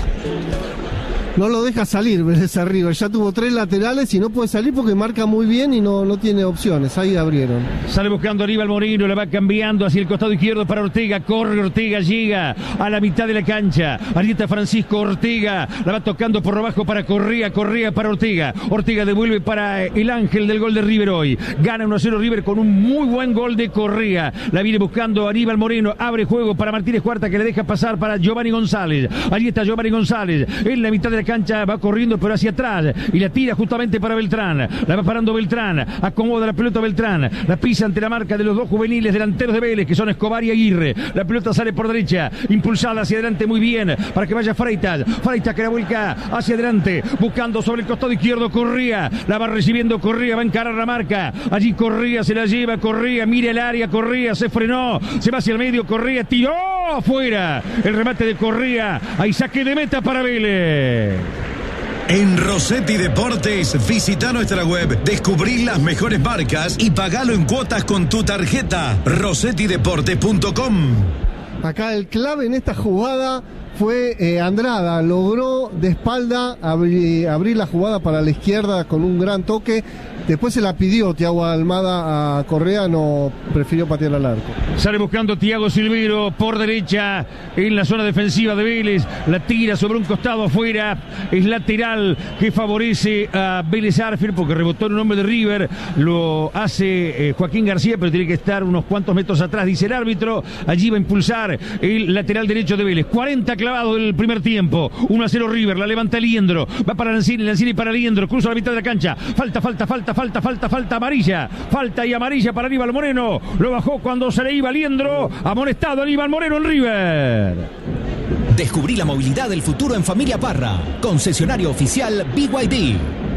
No lo deja salir Vélez River, ya tuvo tres laterales y no puede salir porque marca muy bien y no, no tiene opciones, ahí abrieron. Sale buscando Aníbal Moreno, la va cambiando hacia el costado izquierdo para Ortega, corre Ortega, llega a la mitad de la cancha, ahí está Francisco Ortega, la va tocando por abajo para Correa, Correa para Ortega, Ortega devuelve para el ángel del gol de River hoy, gana uno a cero River con un muy buen gol de Correa, la viene buscando Aníbal Moreno, abre juego para Martínez Cuarta que le deja pasar para Giovanni González, ahí está Giovanni González, en la mitad de la cancha, va corriendo pero hacia atrás y la tira justamente para Beltrán, la va parando Beltrán, acomoda la pelota Beltrán, la pisa ante la marca de los dos juveniles delanteros de Vélez que son Escobar y Aguirre, la pelota sale por derecha, impulsada hacia adelante muy bien para que vaya Freitas, Freitas que la vuelca hacia adelante, buscando sobre el costado izquierdo Correa, la va recibiendo Correa, va a encarar la marca, allí Correa se la lleva, Correa mira el área, Correa se frenó, se va hacia el medio, Correa tiró afuera, el remate de Correa, hay saque de meta para Vélez. En Rossetti Deportes, visita nuestra web, descubrí las mejores marcas y pagalo en cuotas con tu tarjeta. rossetti deportes punto com. Acá el clave en esta jugada fue eh, Andrada, logró de espalda abrir, abrir la jugada para la izquierda con un gran toque Después se la pidió Thiago Almada a Correa, no prefirió patear al arco. Sale buscando Thiago Silveiro por derecha en la zona defensiva de Vélez. La tira sobre un costado afuera. Es lateral que favorece a Vélez Sarsfield porque rebotó en un hombre de River. Lo hace eh, Joaquín García, pero tiene que estar unos cuantos metros atrás, dice el árbitro. Allí va a impulsar el lateral derecho de Vélez. cuarenta clavados del primer tiempo. uno a cero River. La levanta Liendro. Va para Lanzini. Lanzini para Liendro. Cruza la mitad de la cancha. Falta, falta, falta, falta, falta, falta amarilla. Falta y amarilla para Aníbal Moreno. Lo bajó cuando se le iba Liendro. Amonestado Aníbal Moreno en River. Descubrí la movilidad del futuro en Familia Parra. Concesionario oficial B Y D.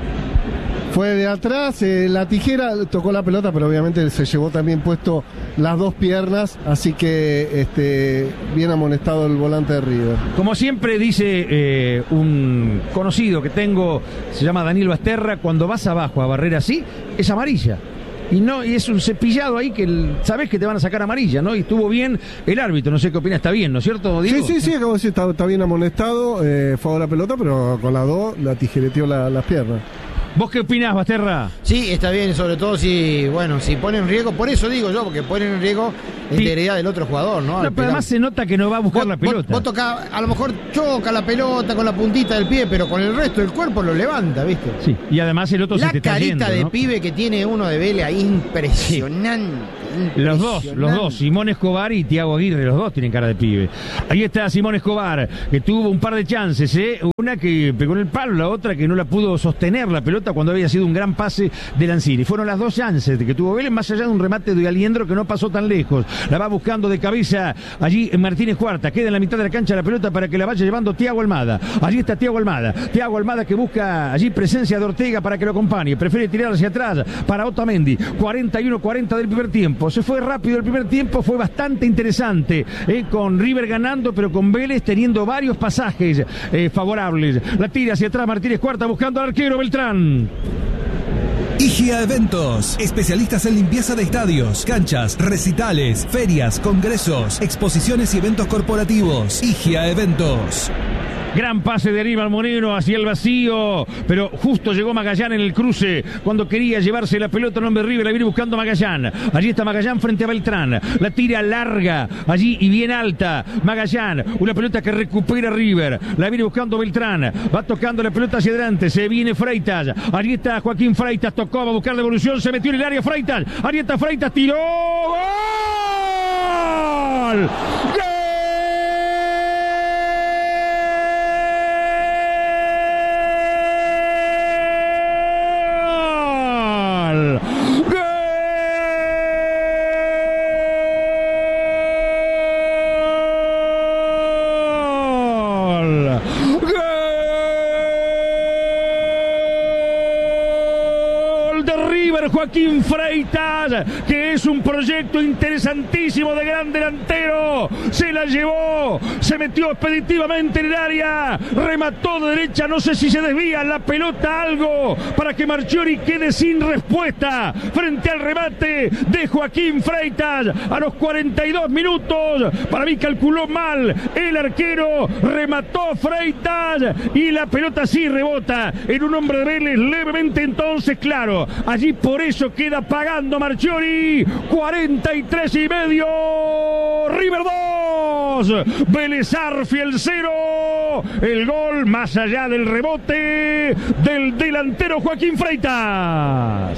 Fue de atrás, eh, la tijera tocó la pelota, pero obviamente se llevó también puesto las dos piernas, así que este, bien amonestado el volante de River. Como siempre dice eh, un conocido que tengo, se llama Daniel Basterra, cuando vas abajo a barrer así, es amarilla. Y no, y es un cepillado ahí que el, sabes que te van a sacar amarilla, ¿no? Y estuvo bien el árbitro, no sé qué opina, está bien, ¿no es cierto, Diego? Sí, sí, sí, acabo de decir, está, está bien amonestado, eh, fue a la pelota, pero con las dos la tijereteó la, las piernas. ¿Vos qué opinás, Basterra? Sí, está bien, sobre todo si, bueno, si pone en riesgo, por eso digo yo, porque ponen en riesgo la integridad del otro jugador, ¿no? No, pero además se nota que no va a buscar vos, la pelota. Vos, vos toca, a lo mejor choca la pelota con la puntita del pie, pero con el resto del cuerpo lo levanta, ¿viste? Sí, y además el otro la se te está yendo, carita de ¿no? pibe que tiene uno de Vélez ahí, impresionante. Sí. Los dos, los dos, Simón Escobar y Thiago Aguirre, los dos tienen cara de pibe. Ahí está Simón Escobar, que tuvo un par de chances, ¿eh? Una que pegó en el palo, la otra que no la pudo sostener la pelota cuando había sido un gran pase de Lanzini. Fueron las dos chances que tuvo Vélez, más allá de un remate de Aliendro que no pasó tan lejos. La va buscando de cabeza allí Martínez Cuarta, queda en la mitad de la cancha la pelota para que la vaya llevando Thiago Almada. Allí está Thiago Almada, Thiago Almada que busca allí presencia de Ortega para que lo acompañe, prefiere tirar hacia atrás para Otamendi. cuarenta y uno cuarenta del primer tiempo, se fue rápido el primer tiempo, fue bastante interesante, eh, con River ganando, pero con Vélez teniendo varios pasajes eh, favorables. La tira hacia atrás Martínez Cuarta buscando al arquero Beltrán. I G A Eventos, especialistas en limpieza de estadios, canchas, recitales, ferias, congresos, exposiciones y eventos corporativos. I G A Eventos. Gran pase de Aníbal Moreno hacia el vacío, pero justo llegó Magallán en el cruce cuando quería llevarse la pelota en nombre de River, la viene buscando Magallán. Allí está Magallán frente a Beltrán, la tira larga allí y bien alta. Magallán, una pelota que recupera River, la viene buscando Beltrán, va tocando la pelota hacia adelante, se viene Freitas, allí está Joaquín Freitas, tocó, va a buscar devolución, se metió en el área Freitas, allí está Freitas, tiró, ¡gol! ¡Gol! Joaquín Freitas, que es un proyecto interesantísimo de gran delantero, se la llevó, se metió expeditivamente en el área, remató de derecha, no sé si se desvía la pelota algo para que Marchiori quede sin respuesta frente al remate de Joaquín Freitas a los cuarenta y dos minutos. Para mí calculó mal el arquero, remató Freitas y la pelota sí rebota en un hombre de Vélez levemente. Entonces, claro, allí por eso queda pagando Marchiori. Cuarenta y tres y medio, River dos, Vélez Sarsfield cero. El gol más allá del rebote del delantero Joaquín Freitas.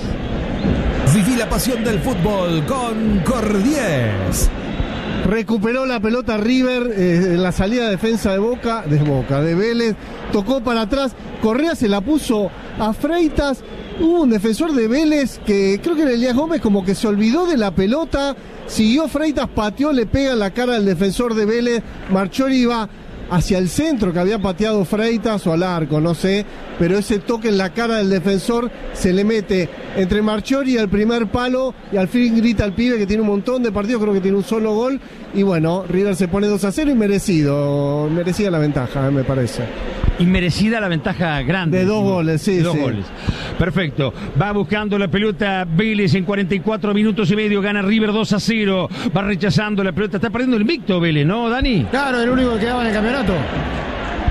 Viví la pasión del fútbol con Cordies. Recuperó la pelota River eh, en la salida de defensa de Boca, de Boca, de Vélez, tocó para atrás, Correa se la puso a Freitas. Hubo un defensor de Vélez que creo que era Elías Gómez, como que se olvidó de la pelota, siguió Freitas, pateó, le pega en la cara al defensor de Vélez. Marchiori iba hacia el centro que había pateado Freitas o al arco, no sé, pero ese toque en la cara del defensor se le mete entre Marchiori y el primer palo, y al fin grita al pibe que tiene un montón de partidos, creo que tiene un solo gol, y bueno, River se pone dos a cero y merecido, merecida la ventaja, me parece. Y merecida la ventaja grande. De dos goles, sí, de dos sí. goles. Perfecto. Va buscando la pelota Vélez en cuarenta y cuatro minutos y medio. Gana River dos a cero. Va rechazando la pelota. Está perdiendo el invicto Vélez, ¿no, Dani? Claro, el único que quedaba en el campeonato.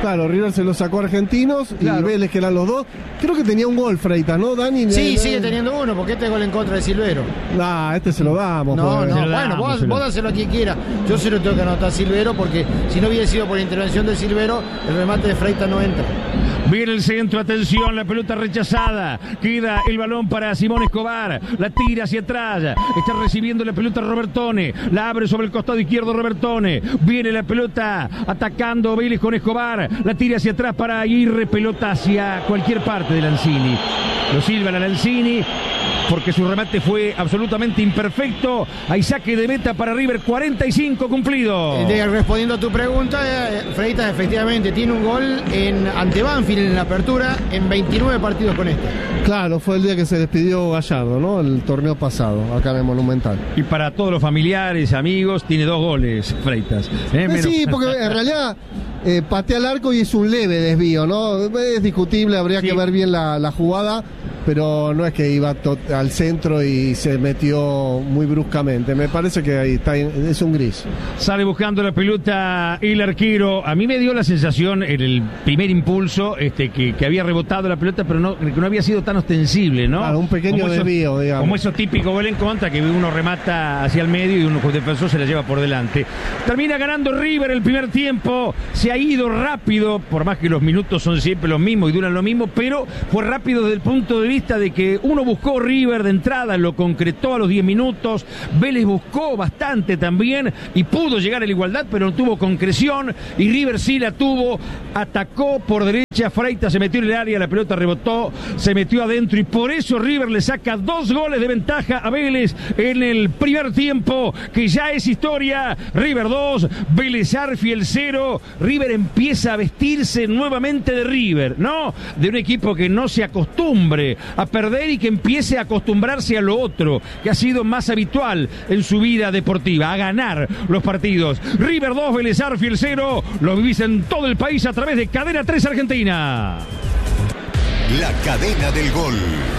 Claro, River se lo sacó a Argentinos Claro. y Vélez, que eran los dos. Creo que tenía un gol Freitas, ¿no, Dani? Sí, Eh, sigue teniendo uno, porque este gol en contra de Silvero. Nah, este se lo damos. No, joder. no, Se lo bueno, damos, vos, se lo- vos dáselo a quien quiera. Yo se lo tengo que anotar a Silvero, porque si no hubiera sido por la intervención de Silvero, el remate de Freitas no entra. Viene el centro, atención, la pelota rechazada. Queda el balón para Simón Escobar. La tira hacia atrás. Está recibiendo la pelota Robertone. La abre sobre el costado izquierdo Robertone. Viene la pelota atacando Vélez con Escobar. La tira hacia atrás para Aguirre. Pelota hacia cualquier parte de Lanzini. Lo silban a Lanzini porque su remate fue absolutamente imperfecto. Hay saque de meta para River, cuarenta y cinco cumplido. Eh, de- respondiendo a tu pregunta, eh, Freitas efectivamente tiene un gol en ante Banfield en la apertura en veintinueve partidos con este. Claro, fue el día que se despidió Gallardo, ¿no? El torneo pasado, acá en el Monumental. Y para todos los familiares, amigos, tiene dos goles Freitas. Eh, Eh, menos- sí, porque en realidad eh, patea al arco y es un leve desvío, ¿no? Es discutible, habría Sí. que ver bien la, la jugada, pero no es que iba to- al centro y se metió muy bruscamente. Me parece que ahí está, es un gris. Sale buscando la pelota el arquero. A mí me dio la sensación en el primer impulso este, que, que había rebotado la pelota, pero no, que no había sido tan ostensible, ¿no? Claro, un pequeño Como eso- desvío, digamos. Como eso típico gol en contra, que uno remata hacia el medio y uno con defensor se la lleva por delante. Termina ganando River el primer tiempo. Se ha ido rápido, por más que los minutos son siempre los mismos y duran lo mismo, pero fue rápido desde el punto de vista de que uno buscó River de entrada, lo concretó a los diez minutos. Vélez buscó bastante también y pudo llegar a la igualdad, pero no tuvo concreción. Y River sí la tuvo, atacó por derecha, Freitas se metió en el área, la pelota rebotó, se metió adentro y por eso River le saca dos goles de ventaja a Vélez en el primer tiempo, que ya es historia. River dos, Vélez Arfield cero. River empieza a vestirse nuevamente de River, ¿no? De un equipo que no se acostumbre a perder y que empiece a acostumbrarse a lo otro, que ha sido más habitual en su vida deportiva, a ganar los partidos. River dos, Vélez Arfield cero. Lo vivís en todo el país a través de Cadena tres Argentina. La cadena del gol.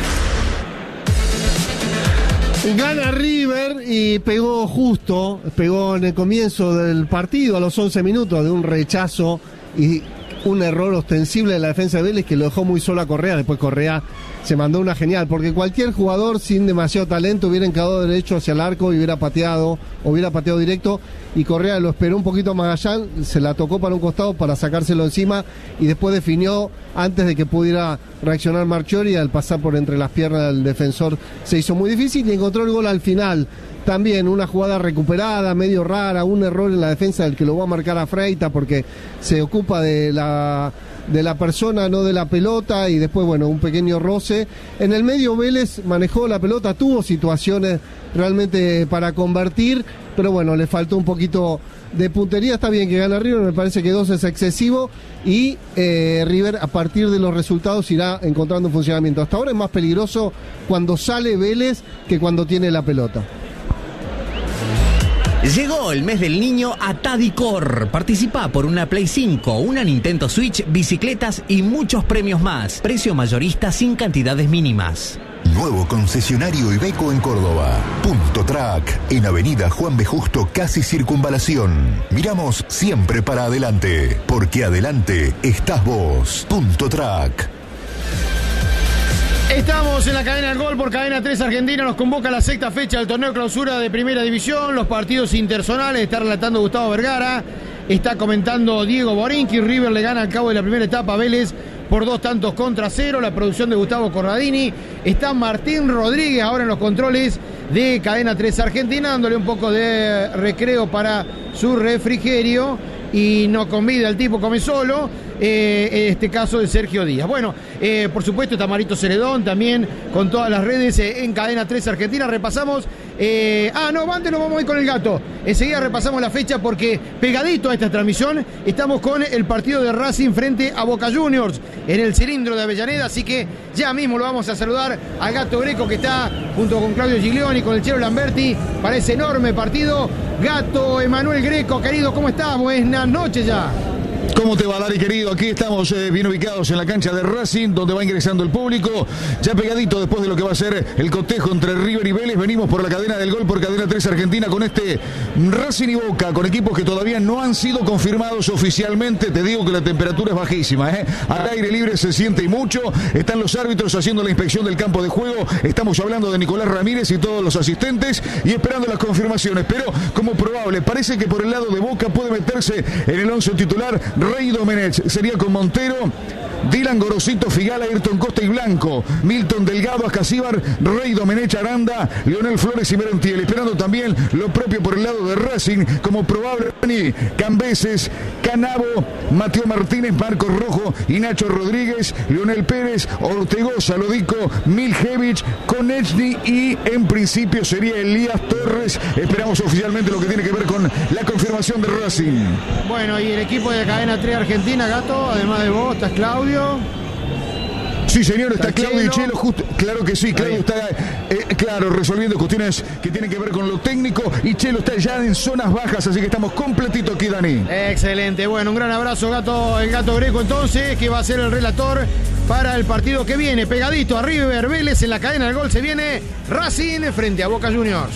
Gana River y pegó justo, pegó en el comienzo del partido a los once minutos de un rechazo y un error ostensible de la defensa de Vélez que lo dejó muy solo a Correa. Después Correa se mandó una genial, porque cualquier jugador sin demasiado talento hubiera encadado derecho hacia el arco y hubiera pateado, o hubiera pateado directo, y Correa lo esperó un poquito a Magallán, se la tocó para un costado para sacárselo encima y después definió antes de que pudiera reaccionar Marchiori. Al pasar por entre las piernas del defensor se hizo muy difícil y encontró el gol al final. También una jugada recuperada, medio rara, un error en la defensa del que lo va a marcar a Freitas porque se ocupa de la, de la persona, no de la pelota, y después, bueno, un pequeño roce. En el medio Vélez manejó la pelota, tuvo situaciones realmente para convertir, pero bueno, le faltó un poquito de puntería. Está bien que gana River, me parece que dos es excesivo y eh, River a partir de los resultados irá encontrando un funcionamiento. Hasta ahora es más peligroso cuando sale Vélez que cuando tiene la pelota. Llegó el mes del niño a Tadicor. Participa por una Play cinco, una Nintendo Switch, bicicletas y muchos premios más. Precio mayorista sin cantidades mínimas. Nuevo concesionario Iveco en Córdoba. Punto Track, en Avenida Juan B. Justo, casi Circunvalación. Miramos siempre para adelante, porque adelante estás vos. Punto Track. Estamos en la cadena del gol por Cadena tres Argentina. Nos convoca la sexta fecha del torneo clausura de Primera División. Los partidos interzonales. Está relatando Gustavo Vergara. Está comentando Diego Borinqui. River le gana al cabo de la primera etapa a Vélez por dos tantos contra cero. La producción de Gustavo Corradini. Está Martín Rodríguez ahora en los controles de Cadena tres Argentina, dándole un poco de recreo para su refrigerio. Y no convida, el tipo come solo. Eh, en este caso de Sergio Díaz. Bueno, eh, por supuesto está Marito Celedón también con todas las redes eh, en Cadena tres Argentina. Repasamos. Eh, ah, no, antes nos vamos a ir con el gato. Enseguida repasamos la fecha porque pegadito a esta transmisión estamos con el partido de Racing frente a Boca Juniors en el cilindro de Avellaneda. Así que ya mismo lo vamos a saludar al gato Greco que está junto con Claudio Giglioni, con el Chelo Lamberti para ese enorme partido. Gato Emanuel Greco, querido, ¿cómo estás? Buenas noches ya. ¿Cómo te va, Dari, querido? Aquí estamos eh, bien ubicados en la cancha de Racing, donde va ingresando el público. Ya pegadito después de lo que va a ser el cotejo entre River y Vélez. Venimos por la cadena del gol, por Cadena tres Argentina, con este Racing y Boca, con equipos que todavía no han sido confirmados oficialmente. Te digo que la temperatura es bajísima, ¿eh? Al aire libre se siente y mucho. Están los árbitros haciendo la inspección del campo de juego. Estamos hablando de Nicolás Ramírez y todos los asistentes y esperando las confirmaciones. Pero como probable, parece que por el lado de Boca puede meterse en el once titular Rey Domenech. Sería con Montero, Dylan, Gorosito, Figala, Ayrton Costa y Blanco, Milton Delgado, Ascasíbar, Rey Domenech, Aranda, Leonel Flores y Merentiel. Esperando también lo propio por el lado de Racing, como probable Cambeses, Canavo, Mateo Martínez, Marcos Rojo y Nacho Rodríguez, Leonel Pérez, Ortegoza, Lodico, Miljevich, Konechny y en principio sería Elías Torres. Esperamos oficialmente lo que tiene que ver con la confirmación de Racing. Bueno, y el equipo de Cadena tres Argentina, Gato, además de vos, estás Claudio. Sí, señor, está, está Claudio y Chelo, justo, claro que sí, Claudio está, eh, claro, resolviendo cuestiones que tienen que ver con lo técnico, y Chelo está ya en zonas bajas, así que estamos completito aquí, Dani. Excelente, bueno, un gran abrazo, Gato, el Gato Greco, entonces, que va a ser el relator para el partido que viene, pegadito a River Vélez, en la cadena del gol se viene Racing frente a Boca Juniors.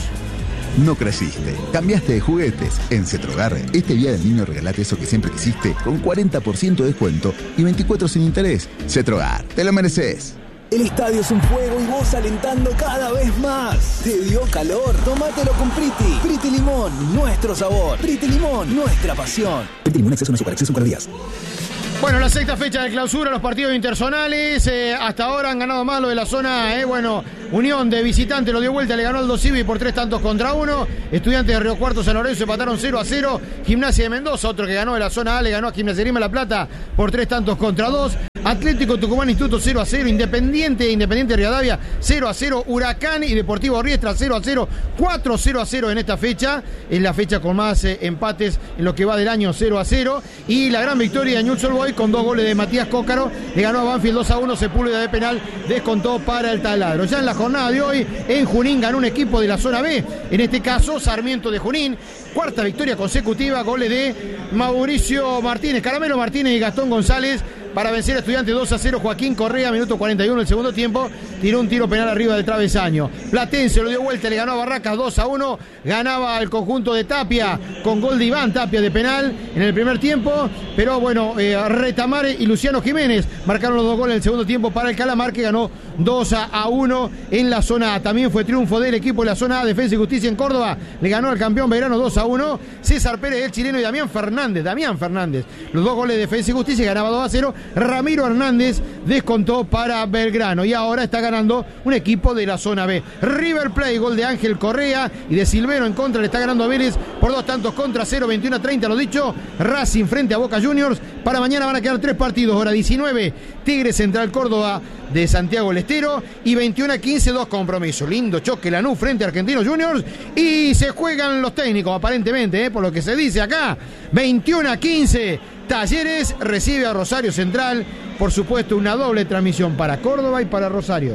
No creciste, cambiaste de juguetes. En Cetrogar, este día del niño regalate eso que siempre quisiste con cuarenta por ciento de descuento y veinticuatro sin interés. Cetrogar, te lo mereces. El estadio es un fuego y vos alentando cada vez más. ¿Te dio calor? Tómatelo con Priti. Priti Limón, nuestro sabor. Priti Limón, nuestra pasión. Priti Limón, exceso no super, exceso para días. Bueno, la sexta fecha de clausura, los partidos interzonales, eh, hasta ahora han ganado más lo de la zona, eh, bueno, Unión de visitante lo dio vuelta, le ganó al Dos Civi por tres tantos contra uno, Estudiantes de Río Cuarto, San Lorenzo empataron cero a cero, Gimnasia de Mendoza, otro que ganó de la zona A, le ganó a Gimnasia de Grima La Plata por tres tantos contra dos, Atlético Tucumán Instituto cero a cero, Independiente, Independiente Rivadavia cero a cero, Huracán y Deportivo Riestra cero a cero, cuatro cero a cero en esta fecha, es la fecha con más eh, empates en lo que va del año cero a cero, y la gran victoria de Newell's Old Boys con dos goles de Matías Cócaro, le ganó a Banfield dos a uno, Sepúlveda de penal descontó para el taladro. Ya en la jornada de hoy, en Junín ganó un equipo de la zona B, en este caso Sarmiento de Junín, cuarta victoria consecutiva, goles de Mauricio Martínez, Caramelo Martínez y Gastón González, para vencer a Estudiantes dos a cero. Joaquín Correa, minuto cuarenta y uno del segundo tiempo, tiró un tiro penal arriba del travesaño. Platense lo dio vuelta, le ganó a Barracas dos a uno, ganaba el conjunto de Tapia con gol de Iván Tapia de penal en el primer tiempo, pero bueno, eh, Retamare y Luciano Jiménez marcaron los dos goles en el segundo tiempo para el Calamar, que ganó dos a uno en la zona A. También fue triunfo del equipo de la zona A, Defensa y Justicia en Córdoba, le ganó al campeón Belgrano dos a uno, César Pérez, el chileno, y Damián Fernández, Damián Fernández, los dos goles de Defensa y Justicia, ganaba dos a cero, Ramiro Hernández descontó para Belgrano y ahora está ganando un equipo de la zona B. River Plate, gol de Ángel Correa y de Silvero en contra, le está ganando a Vélez por dos tantos contra cero, veintiuno a treinta, lo dicho, Racing frente a Boca Juniors. Para mañana van a quedar tres partidos, hora diecinueve, Tigre Central Córdoba de Santiago del Estero, y veintiuno a quince, dos compromisos. Lindo choque Lanús frente a Argentinos Juniors, y se juegan los técnicos aparentemente, eh, por lo que se dice acá. veintiuno a quince, Talleres recibe a Rosario Central, por supuesto una doble transmisión para Córdoba y para Rosario.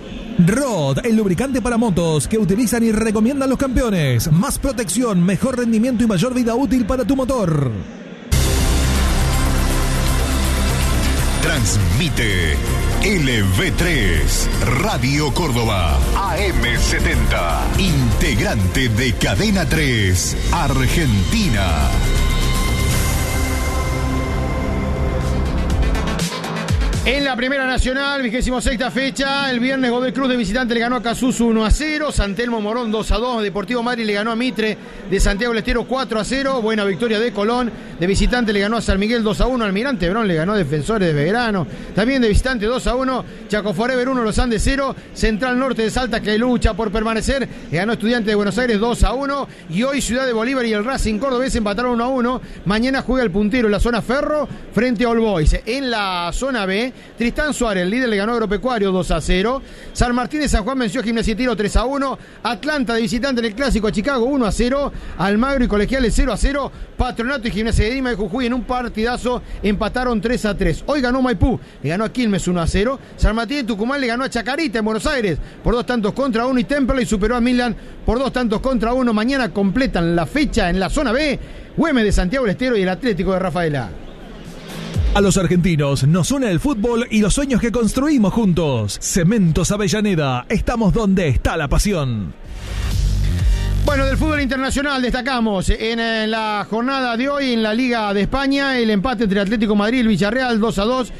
Rod, el lubricante para motos que utilizan y recomiendan los campeones. Más protección, mejor rendimiento y mayor vida útil para tu motor. Transmite L V tres, Radio Córdoba, A M setenta, integrante de Cadena tres, Argentina. En la Primera Nacional, vigésimo sexta fecha, el viernes Godoy Cruz de visitante le ganó a Casuso uno a cero, San Telmo Morón dos a dos, Deportivo Madrid le ganó a Mitre de Santiago del Estero cuatro a cero, buena victoria de Colón, de visitante le ganó a San Miguel dos a uno, Almirante Brón le ganó a Defensores de Belgrano, también de visitante dos a uno, Chaco Forever uno, Los Andes cero, Central Norte de Salta, que lucha por permanecer, le ganó Estudiante de Buenos Aires dos a uno, y hoy Ciudad de Bolívar y el Racing Cordobés empataron uno a uno, mañana juega el puntero en la zona Ferro frente a All Boys. En la zona B, Tristán Suárez, el líder, le ganó a Agropecuario dos a cero. San Martín de San Juan venció a Gimnasia y Tiro tres a uno. Atlanta de visitante en el Clásico a Chicago uno a cero. Almagro y Colegiales cero a cero. Patronato y Gimnasia de Grima de Jujuy en un partidazo empataron tres a tres. Hoy ganó Maipú, le ganó a Quilmes uno a cero. San Martín de Tucumán le ganó a Chacarita en Buenos Aires por dos tantos contra uno. Y Temperley superó a Milan por dos tantos contra uno. Mañana completan la fecha en la zona B Güemes de Santiago del Estero y el Atlético de Rafaela. A los argentinos nos une el fútbol y los sueños que construimos juntos. Cementos Avellaneda, estamos donde está la pasión. Bueno, del fútbol internacional destacamos en la jornada de hoy en la Liga de España el empate entre Atlético Madrid y el Villarreal dos a dos.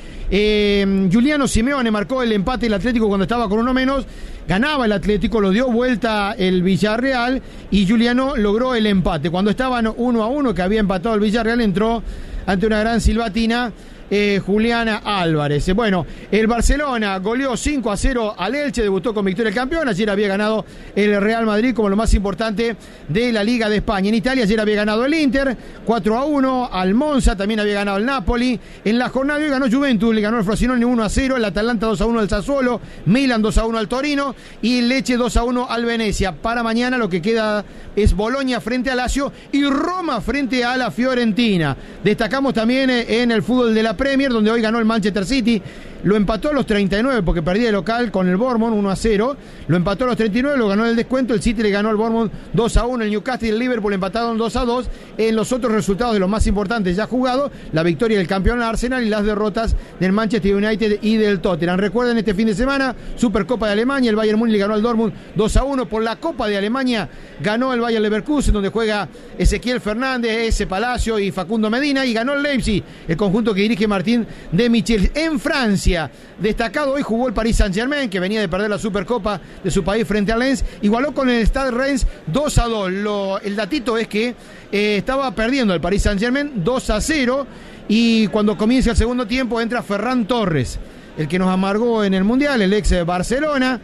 Eh, Giuliano Simeone marcó el empate del Atlético cuando estaba con uno menos. Ganaba el Atlético, lo dio vuelta el Villarreal y Giuliano logró el empate. Cuando estaban uno a uno, que había empatado el Villarreal, entró ante una gran silbatina Eh, Juliana Álvarez. Bueno, el Barcelona goleó cinco a cero al Elche, debutó con victoria el campeón. Ayer había ganado el Real Madrid como lo más importante de la Liga de España. En Italia ayer había ganado el Inter cuatro a uno al Monza, también había ganado el Napoli. En la jornada de hoy ganó Juventus, le ganó el Frosinone uno a cero, el Atalanta dos a uno al Sassuolo, Milan dos a uno al Torino y el Lecce dos a uno al Venecia. Para mañana lo que queda es Boloña frente a Lazio y Roma frente a la Fiorentina. Destacamos también en el fútbol de la Premier, donde hoy ganó el Manchester City, lo empató a los treinta y nueve porque perdía de local con el Bournemouth uno a cero, lo empató a los treinta y nueve, lo ganó en el descuento, el City le ganó al Bournemouth dos a uno, el Newcastle y el Liverpool empataron dos a dos. En los otros resultados de los más importantes ya jugados, la victoria del campeón Arsenal y las derrotas del Manchester United y del Tottenham. Recuerden, este fin de semana, Supercopa de Alemania, el Bayern Múnich le ganó al Dortmund dos a uno. Por la Copa de Alemania ganó el Bayer Leverkusen, donde juega Ezequiel Fernández, ese Palacio y Facundo Medina, y ganó el Leipzig, el conjunto que dirige Martín de Michel. En Francia, destacado hoy jugó el Paris Saint-Germain, que venía de perder la Supercopa de su país frente al Lens, igualó con el Stade Reims dos a dos. Lo, el datito es que eh, estaba perdiendo el Paris Saint-Germain dos a cero, y cuando comienza el segundo tiempo entra Ferran Torres, el que nos amargó en el Mundial, el ex Barcelona.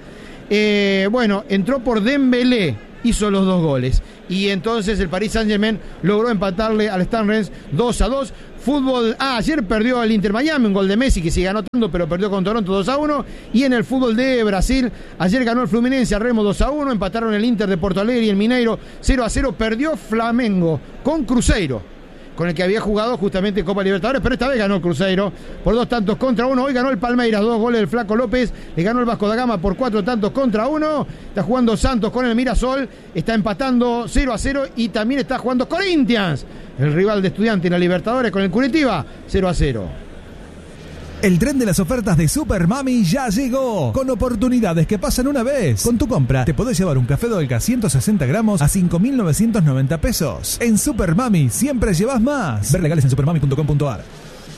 Eh, bueno, entró por Dembélé, hizo los dos goles, y entonces el Paris Saint-Germain logró empatarle al Stade Reims dos a dos. Fútbol, ah, ayer perdió el Inter Miami, un gol de Messi que sigue anotando, pero perdió con Toronto dos a uno. Y en el fútbol de Brasil, ayer ganó el Fluminense a Remo dos a uno, empataron el Inter de Porto Alegre y el Mineiro cero a cero, perdió Flamengo con Cruzeiro, con el que había jugado justamente Copa Libertadores, pero esta vez ganó el Cruzeiro por dos tantos contra uno. Hoy ganó el Palmeiras, dos goles del Flaco López, le ganó el Vasco da Gama por cuatro tantos contra uno. Está jugando Santos con el Mirasol, está empatando cero a cero, y también está jugando Corinthians, el rival de Estudiantes en la Libertadores, con el Curitiba cero a cero. El tren de las ofertas de Super Mami ya llegó, con oportunidades que pasan una vez. Con tu compra te podés llevar un café Dolca ciento sesenta gramos a cinco mil novecientos noventa pesos. En Super Mami siempre llevas más. Ver legales en supermami punto com punto ar.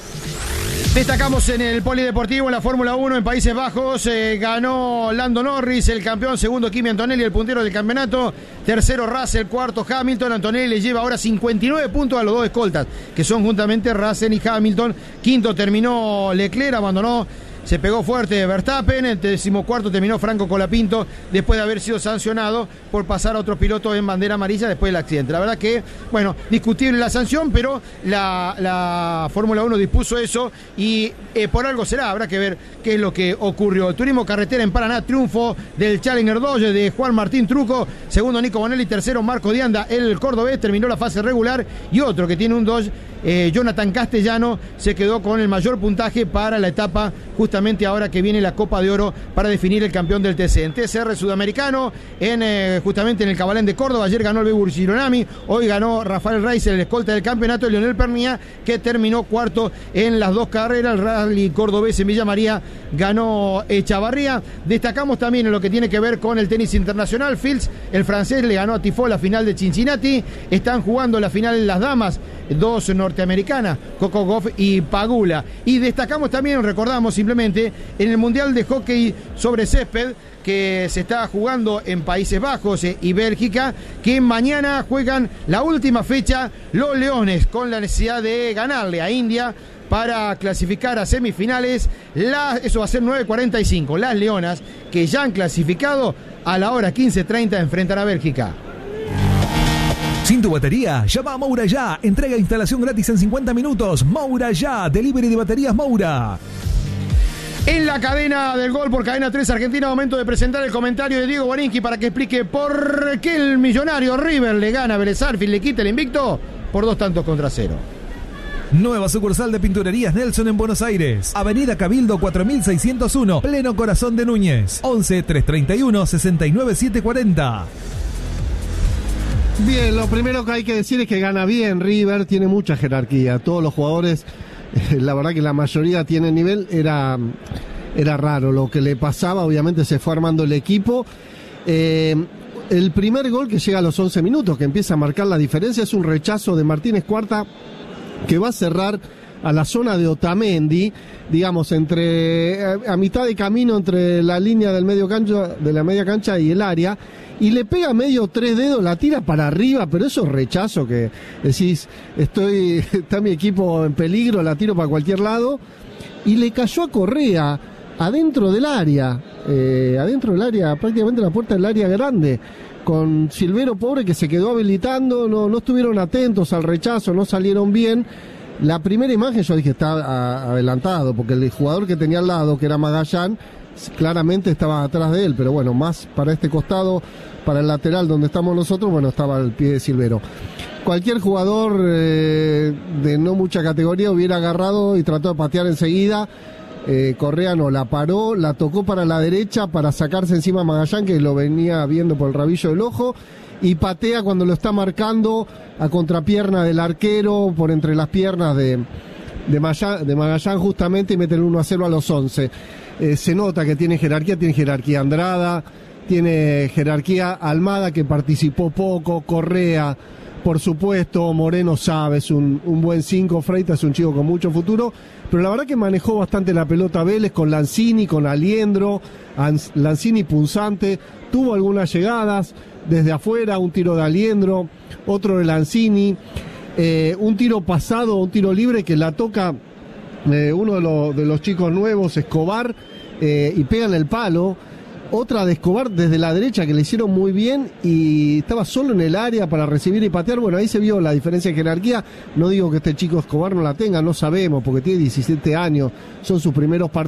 Destacamos en el polideportivo, en la Fórmula uno en Países Bajos, eh, ganó Lando Norris, el campeón, segundo Kimi Antonelli, el puntero del campeonato, tercero Russell, cuarto Hamilton. Antonelli le lleva ahora cincuenta y nueve puntos a los dos escoltas, que son juntamente Russell y Hamilton. Quinto terminó Leclerc, abandonó, se pegó fuerte Verstappen. El decimocuarto terminó Franco Colapinto, después de haber sido sancionado por pasar a otro piloto en bandera amarilla después del accidente. La verdad que, bueno, discutible la sanción, pero la, la Fórmula uno dispuso eso y eh, por algo será, habrá que ver qué es lo que ocurrió. Turismo carretera en Paraná, triunfo del Challenger Dodge de Juan Martín Truco, segundo Nico Bonelli, tercero Marco Dianda, el cordobés, terminó la fase regular, y otro que tiene un Dodge, eh, Jonathan Castellano, se quedó con el mayor puntaje para la etapa justamente ahora que viene la Copa de Oro para definir el campeón del T C. En T C R sudamericano, en eh, justamente en el Cabalén de Córdoba, ayer ganó el Bebur Gironami, hoy ganó Rafael Reiser, el escolta del campeonato, y Leonel Pernía, que terminó cuarto en las dos carreras. El rally cordobés en Villa María ganó Echavarría. Destacamos también en lo que tiene que ver con el tenis internacional, Fields, el francés, le ganó a Tifó la final de Cincinnati. Están jugando la final en las damas, dos norteamericanas, Coco Gauff y Pagula. Y destacamos también, recordamos simplemente, en el Mundial de Hockey sobre Césped, que se está jugando en Países Bajos eh, y Bélgica, que mañana juegan la última fecha los Leones, con la necesidad de ganarle a India para clasificar a semifinales. La, eso va a ser nueve cuarenta y cinco. Las Leonas, que ya han clasificado, a la hora quince treinta enfrentan a Bélgica. Sin tu batería, llama a Moura Ya. Entrega e instalación gratis en cincuenta minutos. Moura Ya, delivery de baterías Moura. En la cadena del gol por Cadena tres Argentina, momento de presentar el comentario de Diego Borinqui para que explique por qué el millonario River le gana a Vélez Sarsfield, le quita el invicto por dos tantos contra cero. Nueva sucursal de Pinturerías Nelson en Buenos Aires. Avenida Cabildo cuatro mil seiscientos uno, pleno corazón de Núñez. once, trescientos treinta y uno, sesenta y nueve, setecientos cuarenta. Bien, lo primero que hay que decir es que gana bien River, tiene mucha jerarquía. Todos los jugadores la verdad que la mayoría tiene nivel, era, era raro lo que le pasaba. Obviamente se fue armando el equipo. Eh, el primer gol que llega a los once minutos, que empieza a marcar la diferencia, es un rechazo de Martínez Cuarta que va a cerrar a la zona de Otamendi, digamos, entre a, a mitad de camino entre la línea del medio cancha, de la media cancha y el área, y le pega medio tres dedos, la tira para arriba, pero esos rechazos que decís, estoy, está mi equipo en peligro, la tiro para cualquier lado, y le cayó a Correa adentro del área, eh, adentro del área, prácticamente la puerta del área grande, con Silvero pobre que se quedó habilitando, no, no estuvieron atentos al rechazo, no salieron bien. La primera imagen yo dije está a, adelantado, porque el jugador que tenía al lado, que era Magallán, claramente estaba atrás de él, pero bueno, más para este costado, para el lateral donde estamos nosotros, bueno, estaba al pie de Silvero. Cualquier jugador eh, de no mucha categoría hubiera agarrado y trató de patear enseguida. Eh, Correa no, la paró, la tocó para la derecha para sacarse encima a Magallán, que lo venía viendo por el rabillo del ojo, y patea cuando lo está marcando a contrapierna del arquero, por entre las piernas de, de, Magallán, de Magallán justamente, y mete el uno a cero a los once. Eh, se nota que tiene jerarquía, tiene jerarquía Andrada, tiene jerarquía Almada, que participó poco, Correa, por supuesto, Moreno sabe, es un, un buen cinco, Freitas es un chico con mucho futuro, pero la verdad que manejó bastante la pelota Vélez con Lanzini, con Aliendro, Lanzini punzante, tuvo algunas llegadas desde afuera, un tiro de Aliendro, otro de Lanzini, eh, un tiro pasado, un tiro libre que la toca eh, uno de, lo, de los chicos nuevos, Escobar, eh, y pega en el palo. Otra de Escobar desde la derecha que le hicieron muy bien y estaba solo en el área para recibir y patear. Bueno, ahí se vio la diferencia de jerarquía. No digo que este chico Escobar no la tenga, no sabemos, porque tiene diecisiete años, son sus primeros partidos.